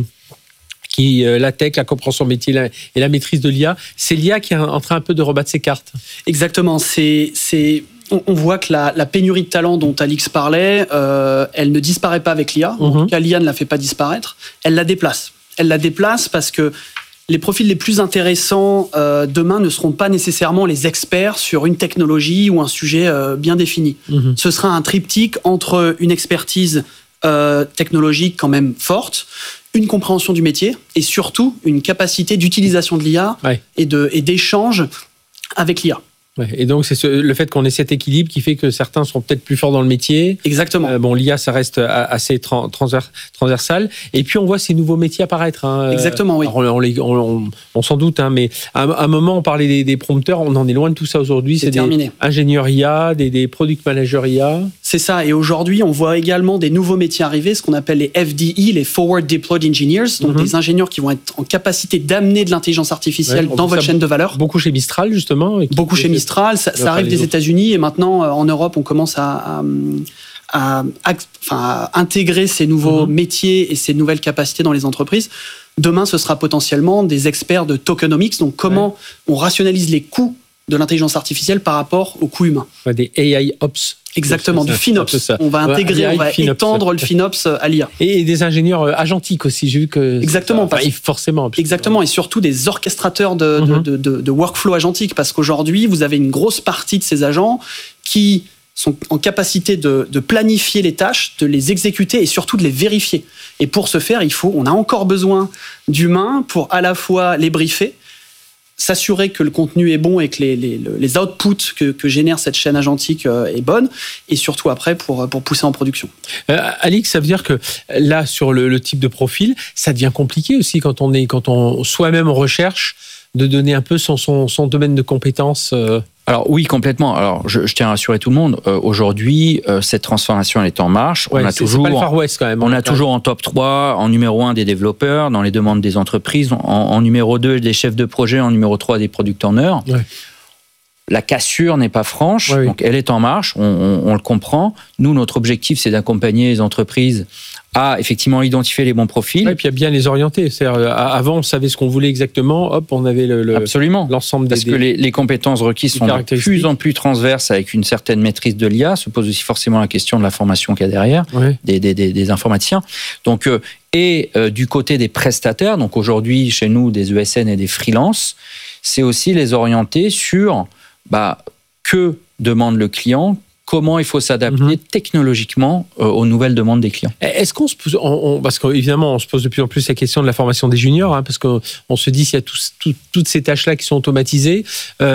qui euh, la tech, la compréhension métier la, et la maîtrise de l'I A. C'est l'I A qui est en train un peu de rebattre ses cartes. Exactement. C'est, c'est, on, on voit que la, la pénurie de talent dont Alix parlait, euh, elle ne disparaît pas avec l'I A. En mm-hmm. tout cas, l'I A ne la fait pas disparaître. Elle la déplace. Elle la déplace parce que les profils les plus intéressants euh, demain ne seront pas nécessairement les experts sur une technologie ou un sujet euh, bien défini. Mm-hmm. Ce sera un triptyque entre une expertise euh, technologique quand même forte, une compréhension du métier et surtout une capacité d'utilisation de l'I A ouais. et, de, et d'échange avec l'I A. Ouais, et donc, c'est ce, le fait qu'on ait cet équilibre qui fait que certains seront peut-être plus forts dans le métier. Exactement. Euh, bon, l'I A, ça reste assez trans, transvers, transversal. Et puis, on voit ces nouveaux métiers apparaître. Hein. Exactement, oui. Alors, on, on, on, on s'en doute, hein, mais à, à un moment, on parlait des, des prompteurs. On en est loin de tout ça aujourd'hui. C'est, c'est terminé. Des ingénieurs I A, des, des product managers I A. C'est C'est ça. Et aujourd'hui, on voit également des nouveaux métiers arriver, ce qu'on appelle les F D E, les Forward Deployed Engineers, donc mm-hmm. des ingénieurs qui vont être en capacité d'amener de l'intelligence artificielle ouais, dans votre chaîne de valeur. Beaucoup chez Mistral, justement. Beaucoup chez Mistral. Ça, ça arrive des autres. États-Unis et maintenant, en Europe, on commence à, à, à, à, à intégrer ces nouveaux mm-hmm. métiers et ces nouvelles capacités dans les entreprises. Demain, ce sera potentiellement des experts de tokenomics, donc comment ouais. on rationalise les coûts de l'intelligence artificielle par rapport aux coûts humains. Des A I Ops. Exactement, du FinOps. On va intégrer, on va étendre le FinOps à l'I A. Et des ingénieurs agentiques aussi, j'ai vu que... Exactement. Ça, enfin, forcément. Exactement, et surtout des orchestrateurs de, mm-hmm. de, de, de workflow agentique, parce qu'aujourd'hui, vous avez une grosse partie de ces agents qui sont en capacité de, de planifier les tâches, de les exécuter et surtout de les vérifier. Et pour ce faire, il faut, on a encore besoin d'humains pour à la fois les briefer, s'assurer que le contenu est bon et que les, les, les outputs que, que génère cette chaîne agentique est bonne, et surtout après pour, pour pousser en production. Euh, Alix, ça veut dire que là, sur le, le type de profil, ça devient compliqué aussi quand on est, quand on soi-même on recherche de donner un peu son, son, son domaine de compétences. Euh... Alors oui, complètement. Alors je, je tiens à rassurer tout le monde. Euh, aujourd'hui, euh, cette transformation elle est en marche. Ouais, on a c'est, toujours, c'est pas le Far West quand même. On a toujours en top trois, en numéro un des développeurs, dans les demandes des entreprises, en, en numéro deux des chefs de projet, en numéro trois des product owners. Ouais. La cassure n'est pas franche, ouais, oui. donc elle est en marche, on, on, on le comprend. Nous, notre objectif, c'est d'accompagner les entreprises à effectivement identifier les bons profils. Et puis à bien les orienter. C'est-à-dire, avant, on savait ce qu'on voulait exactement, hop, on avait le, le, Absolument. l'ensemble des... Parce que les, les compétences requises sont de plus en plus transverses avec une certaine maîtrise de l'I A. Se pose aussi forcément la question de la formation qu'il y a derrière, ouais. des, des, des, des informaticiens. Donc, euh, et euh, du côté des prestataires, donc aujourd'hui, chez nous, des E S N et des freelances, c'est aussi les orienter sur bah, que demande le client, comment il faut s'adapter mmh. technologiquement euh, aux nouvelles demandes des clients. Est-ce qu'on se pose, on, on, parce qu'évidemment, on se pose de plus en plus la question de la formation des juniors, hein, parce qu'on on se dit s'il y a tous, tout, toutes ces tâches-là qui sont automatisées,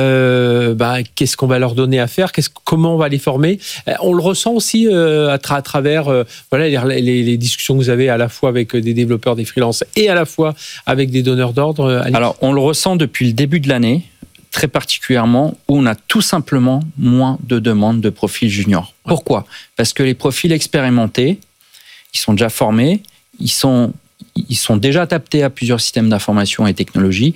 euh, bah, qu'est-ce qu'on va leur donner à faire, qu'est-ce, comment on va les former. On le ressent aussi euh, à, tra- à travers euh, voilà, les, les, les discussions que vous avez à la fois avec des développeurs, des freelances, et à la fois avec des donneurs d'ordre. Euh, Alors, on le ressent depuis le début de l'année, très particulièrement, où on a tout simplement moins de demandes de profils juniors. Ouais. Pourquoi ? Parce que les profils expérimentés, ils sont déjà formés, ils sont, ils sont déjà adaptés à plusieurs systèmes d'information et technologies.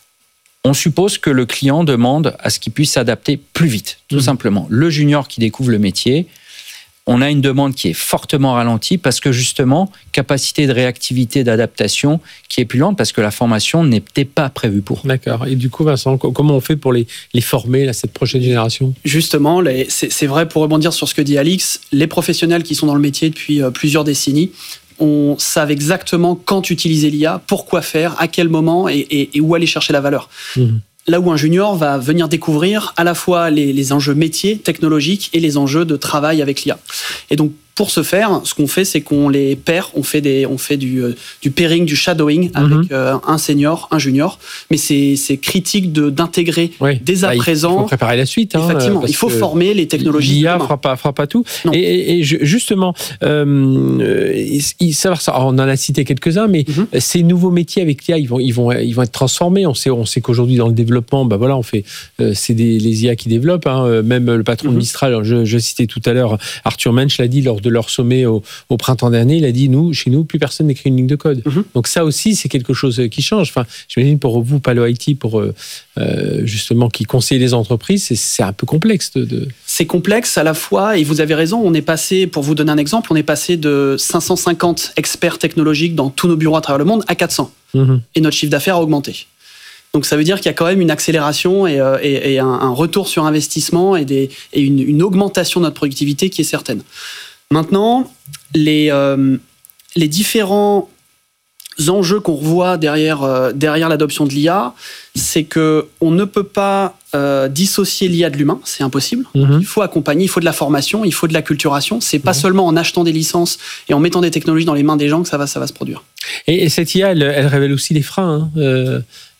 On suppose que le client demande à ce qu'il puisse s'adapter plus vite, tout mmh. simplement. Le junior qui découvre le métier, on a une demande qui est fortement ralentie parce que justement, capacité de réactivité, d'adaptation qui est plus lente parce que la formation n'était pas prévue pour. D'accord. Et du coup, Vincent, comment on fait pour les, les former, là, cette prochaine génération ? Justement, les, c'est, c'est vrai, pour rebondir sur ce que dit Alix, les professionnels qui sont dans le métier depuis euh, plusieurs décennies, on savent exactement quand utiliser l'I A, pourquoi faire, à quel moment et, et, et où aller chercher la valeur. Mmh. Là où un junior va venir découvrir à la fois les, les enjeux métiers, technologiques et les enjeux de travail avec l'I A. Et donc, pour ce faire, ce qu'on fait, c'est qu'on les paire, on fait, des, on fait du, du pairing, du shadowing avec mm-hmm. euh, un senior, un junior. Mais c'est, c'est critique de, d'intégrer oui. dès à bah, présent. Il faut préparer la suite. Hein, effectivement, il faut former les technologies. L'I A ne fera pas, fera pas tout. Et, et, et justement, euh, il, savoir ça, on en a cité quelques-uns, mais mm-hmm. ces nouveaux métiers avec l'I A, ils vont, ils vont, ils vont être transformés. On sait, on sait qu'aujourd'hui, dans le développement, bah voilà, on fait, euh, c'est des, les I A qui développent. Hein, même le patron mm-hmm. de Mistral, je, je citais tout à l'heure, Arthur Mensch l'a dit lors de leur sommet au, au printemps dernier, il a dit, nous, chez nous, plus personne n'écrit une ligne de code. Mm-hmm. Donc ça aussi, c'est quelque chose qui change. Enfin, j'imagine pour vous, Palo I T, pour euh, justement qui conseille les entreprises, c'est, c'est un peu complexe. De, de... C'est complexe à la fois, et vous avez raison, on est passé, pour vous donner un exemple, on est passé de cinq cent cinquante experts technologiques dans tous nos bureaux à travers le monde à quatre cents. Mm-hmm. Et notre chiffre d'affaires a augmenté. Donc ça veut dire qu'il y a quand même une accélération et, et, et un, un retour sur investissement et, des, et une, une augmentation de notre productivité qui est certaine. Maintenant, les, euh, les différents enjeux qu'on revoit derrière, euh, derrière l'adoption de l'I A, c'est qu'on ne peut pas euh, dissocier l'I A de l'humain, c'est impossible. Mm-hmm. Il faut accompagner, il faut de la formation, il faut de l'acculturation. C'est pas mm-hmm. seulement en achetant des licences et en mettant des technologies dans les mains des gens que ça va, ça va se produire. Et, et cette I A, elle, elle révèle aussi les freins. Hein. Euh...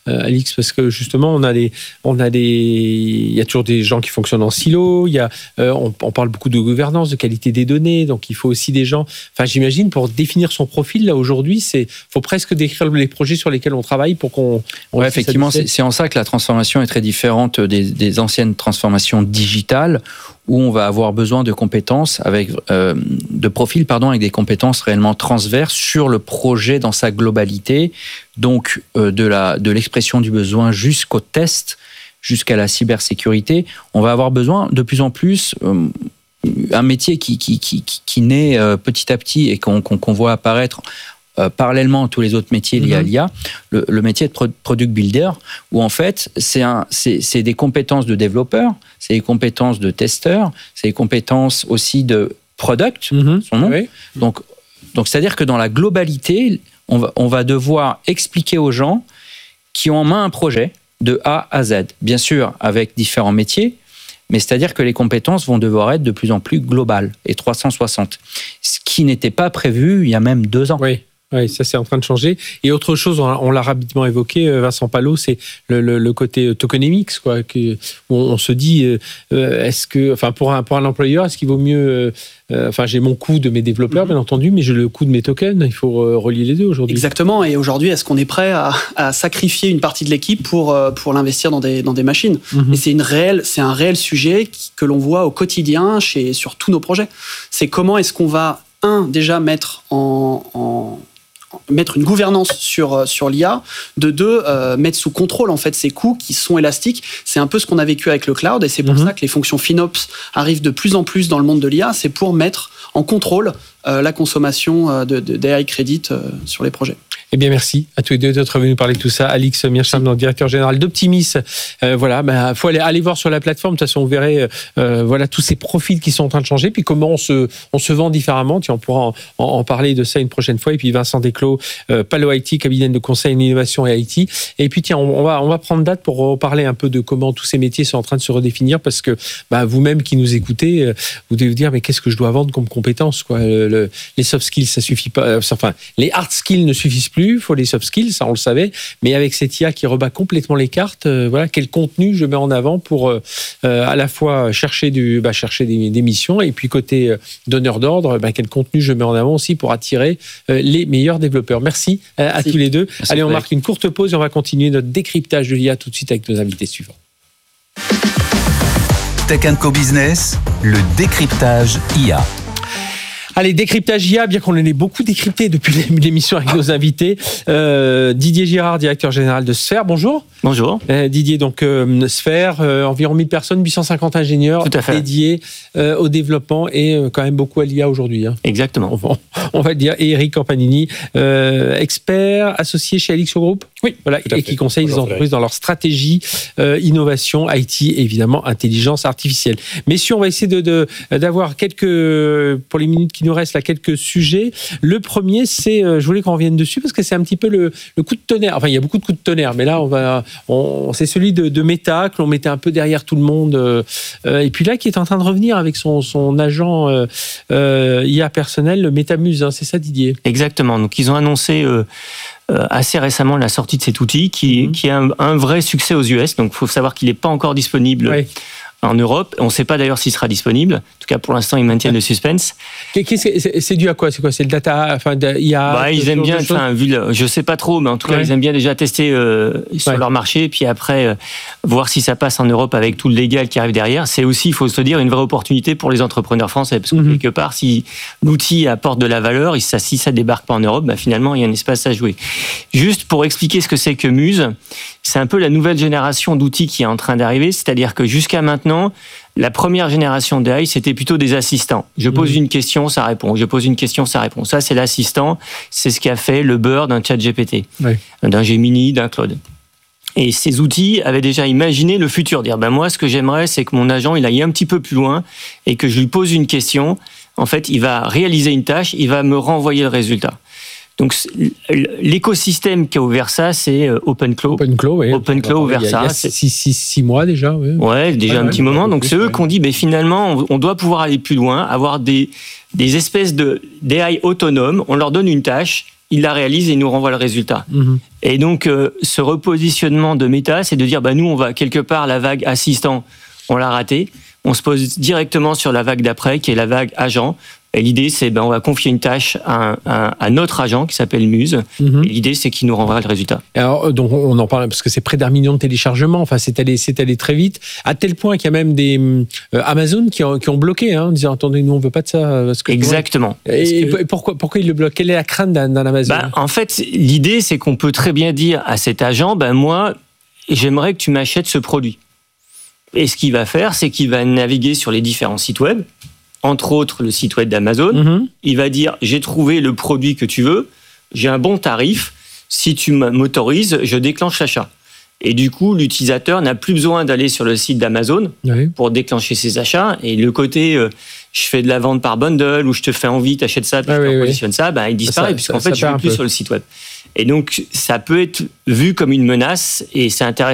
euh, Alix, parce que justement, on a des, on a des, il y a toujours des gens qui fonctionnent en silo. Il y a, euh, on, on parle beaucoup de gouvernance, de qualité des données, donc il faut aussi des gens. Enfin, j'imagine pour définir son profil là aujourd'hui, c'est, faut presque décrire les projets sur lesquels on travaille pour qu'on. On ouais, effectivement, c'est, c'est en ça que la transformation est très différente des, des anciennes transformations digitales, où on va avoir besoin de compétences avec euh, de profils pardon avec des compétences réellement transverses sur le projet dans sa globalité, donc euh, de la de l'expression du besoin jusqu'au test, jusqu'à la cybersécurité. On va avoir besoin de plus en plus euh, un métier qui qui qui qui naît euh, petit à petit et qu'on qu'on, qu'on voit apparaître Euh, parallèlement à tous les autres métiers liés mm-hmm. à l'I A, le, le métier de pro- product builder, où en fait, c'est, un, c'est, c'est des compétences de développeur, c'est des compétences de testeur, c'est des compétences aussi de product, mm-hmm. son nom. Oui. Donc, donc, c'est-à-dire que dans la globalité, on va, on va devoir expliquer aux gens qui ont en main un projet de A à Z. Bien sûr, avec différents métiers, mais c'est-à-dire que les compétences vont devoir être de plus en plus globales et trois cent soixante. Ce qui n'était pas prévu il y a même deux ans. Oui. Oui, ça c'est en train de changer. Et autre chose, on, on l'a rapidement évoqué, Vincent Palot, c'est le, le, le côté tokenomics, quoi. Que, où on, on se dit, euh, est-ce que, enfin, pour un pour un employeur, est-ce qu'il vaut mieux, euh, enfin, j'ai mon coût de mes développeurs, mm-hmm. bien entendu, mais j'ai le coût de mes tokens. Il faut euh, relier les deux aujourd'hui. Exactement. Et aujourd'hui, est-ce qu'on est prêt à, à sacrifier une partie de l'équipe pour pour l'investir dans des dans des machines? Mm-hmm. Et c'est une réelle, c'est un réel sujet qui, que l'on voit au quotidien chez sur tous nos projets. C'est comment est-ce qu'on va un déjà mettre en, en mettre une gouvernance sur sur l'I A, de deux euh, mettre sous contrôle en fait ces coûts qui sont élastiques. C'est un peu ce qu'on a vécu avec le cloud et c'est pour mm-hmm. ça que les fonctions FinOps arrivent de plus en plus dans le monde de l'I A. C'est pour mettre en contrôle euh, la consommation de, de d'A I Credit euh, sur les projets. Eh bien, merci à tous les deux d'être venus parler de tout ça. Alix Mearsham, directeur général d'Optimis. Euh, voilà, bah, faut aller, aller voir sur la plateforme. De toute façon, vous verrez, euh, voilà, tous ces profils qui sont en train de changer. Puis comment on se, on se vend différemment. Tiens, on pourra en, en, en parler de ça une prochaine fois. Et puis Vincent Desclos, euh, Palo I T, cabinet de conseil en innovation et I T. Et puis tiens, on, on va, on va prendre date pour parler un peu de comment tous ces métiers sont en train de se redéfinir, parce que bah, vous-même qui nous écoutez, euh, vous devez vous dire mais qu'est-ce que je dois vendre comme compétences, quoi. Le, le, les soft skills, ça suffit pas. Euh, enfin, les hard skills ne suffisent plus. Il faut les soft skills, ça on le savait, mais avec cette I A qui rebat complètement les cartes, euh, voilà, quel contenu je mets en avant pour euh, euh, à la fois chercher du, bah, chercher des, des missions, et puis côté euh, donneur d'ordre, bah, quel contenu je mets en avant aussi pour attirer euh, les meilleurs développeurs. Merci, euh, à tous les deux. Merci. Allez, on marque une courte pause et on va continuer notre décryptage de l'I A tout de suite avec nos invités suivants. Tech and Co Business, le décryptage I A. Allez, décryptage I A, bien qu'on en ait beaucoup décrypté depuis l'émission avec nos invités. Euh, Didier Girard, directeur général de Sphère, bonjour. Bonjour. Euh, Didier, donc euh, Sphère, euh, environ mille personnes, huit cent cinquante ingénieurs dédiés euh, au développement et euh, quand même beaucoup à l'I A aujourd'hui. Hein. Exactement. On va, on va le dire. Et Eric Campanini, euh, expert associé chez Alixo Group. Oui, voilà, et qui conseille les entreprises dans leur stratégie, euh, innovation, I T, évidemment, intelligence artificielle. Messieurs, on va essayer de, de, d'avoir quelques, pour les minutes qui nous restent là, quelques sujets. Le premier, c'est, euh, je voulais qu'on revienne dessus parce que c'est un petit peu le, le coup de tonnerre. Enfin, il y a beaucoup de coups de tonnerre, mais là, on va, on, c'est celui de, de Meta que l'on mettait un peu derrière tout le monde, euh, et puis là, qui est en train de revenir avec son, son agent euh, euh, I A personnel, le MetaMuse. Hein, c'est ça, Didier? Exactement. Donc, ils ont annoncé euh, euh, assez récemment la sortie de cet outil qui, mmh. qui a un, un vrai succès aux U S. Donc, il faut savoir qu'il n'est pas encore disponible. Ouais. En Europe. On ne sait pas d'ailleurs s'il sera disponible. En tout cas, pour l'instant, ils maintiennent le suspense. C'est, c'est dû à quoi? C'est quoi? C'est le data, enfin, il y a. Bah, ils aiment bien. Enfin, vu le, je sais pas trop, mais en tout cas, ouais. ils aiment bien déjà tester euh, sur ouais. leur marché, puis après euh, voir si ça passe en Europe avec tout le légal qui arrive derrière. C'est aussi, il faut se dire, une vraie opportunité pour les entrepreneurs français, parce que mm-hmm. quelque part, si l'outil apporte de la valeur, ça, si ça débarque pas en Europe, bah, finalement, il y a un espace à jouer. Juste pour expliquer ce que c'est que Muse, c'est un peu la nouvelle génération d'outils qui est en train d'arriver, c'est-à-dire que jusqu'à maintenant, la première génération d'A I, c'était plutôt des assistants. Je pose mmh. une question, ça répond. Je pose une question, ça répond. Ça, c'est l'assistant. C'est ce qu'a fait le beurre d'un ChatGPT, oui. d'un Gemini, d'un Claude. Et ces outils avaient déjà imaginé le futur. Dire, ben moi, ce que j'aimerais, c'est que mon agent, il aille un petit peu plus loin et que je lui pose une question. En fait, il va réaliser une tâche, il va me renvoyer le résultat. Donc, l'écosystème qui a ouvert ça, c'est OpenClaw. OpenClaw, oui. OpenClaw a ouvert ça. Il y a six, six, six mois déjà. Oui. Ouais, déjà ouais, un ouais, petit ouais, moment. Donc, c'est eux qui ont dit, ben, finalement, on doit pouvoir aller plus loin, avoir des, des espèces de, d'A I autonomes. On leur donne une tâche, ils la réalisent et ils nous renvoient le résultat. Mm-hmm. Et donc, euh, ce repositionnement de Meta, c'est de dire, bah, nous, on va quelque part, la vague assistant, on l'a raté. On se pose directement sur la vague d'après, qui est la vague agent. Et l'idée, c'est ben, on va confier une tâche à, à, à notre agent qui s'appelle Muse. Mm-hmm. Et l'idée, c'est qu'il nous renverra le résultat. Alors, donc, on en parle parce que c'est près d'un million de téléchargements. Enfin, c'est allé, c'est allé très vite, à tel point qu'il y a même des euh, Amazon qui ont, qui ont bloqué, hein, en disant attendez, nous on veut pas de ça. Parce que Exactement. Et, parce que... et pourquoi, pourquoi ils le bloquent? Quelle est la crainte d'un, d'un Amazon? Bah, en fait, l'idée, c'est qu'on peut très bien dire à cet agent, ben moi, j'aimerais que tu m'achètes ce produit. Et ce qu'il va faire, c'est qu'il va naviguer sur les différents sites web, entre autres le site web d'Amazon. Mm-hmm. Il va dire, j'ai trouvé le produit que tu veux, j'ai un bon tarif, si tu m'autorises, je déclenche l'achat. Et du coup, l'utilisateur n'a plus besoin d'aller sur le site d'Amazon oui. pour déclencher ses achats. Et le côté, euh, je fais de la vente par bundle, ou je te fais envie, t'achètes ça, puis ah, je oui, positionne oui. ça, ben, il disparaît, ça, puisqu'en ça, fait, ça je ne vais plus peu. sur le site web. Et donc, ça peut être vu comme une menace, et c'est intéressant.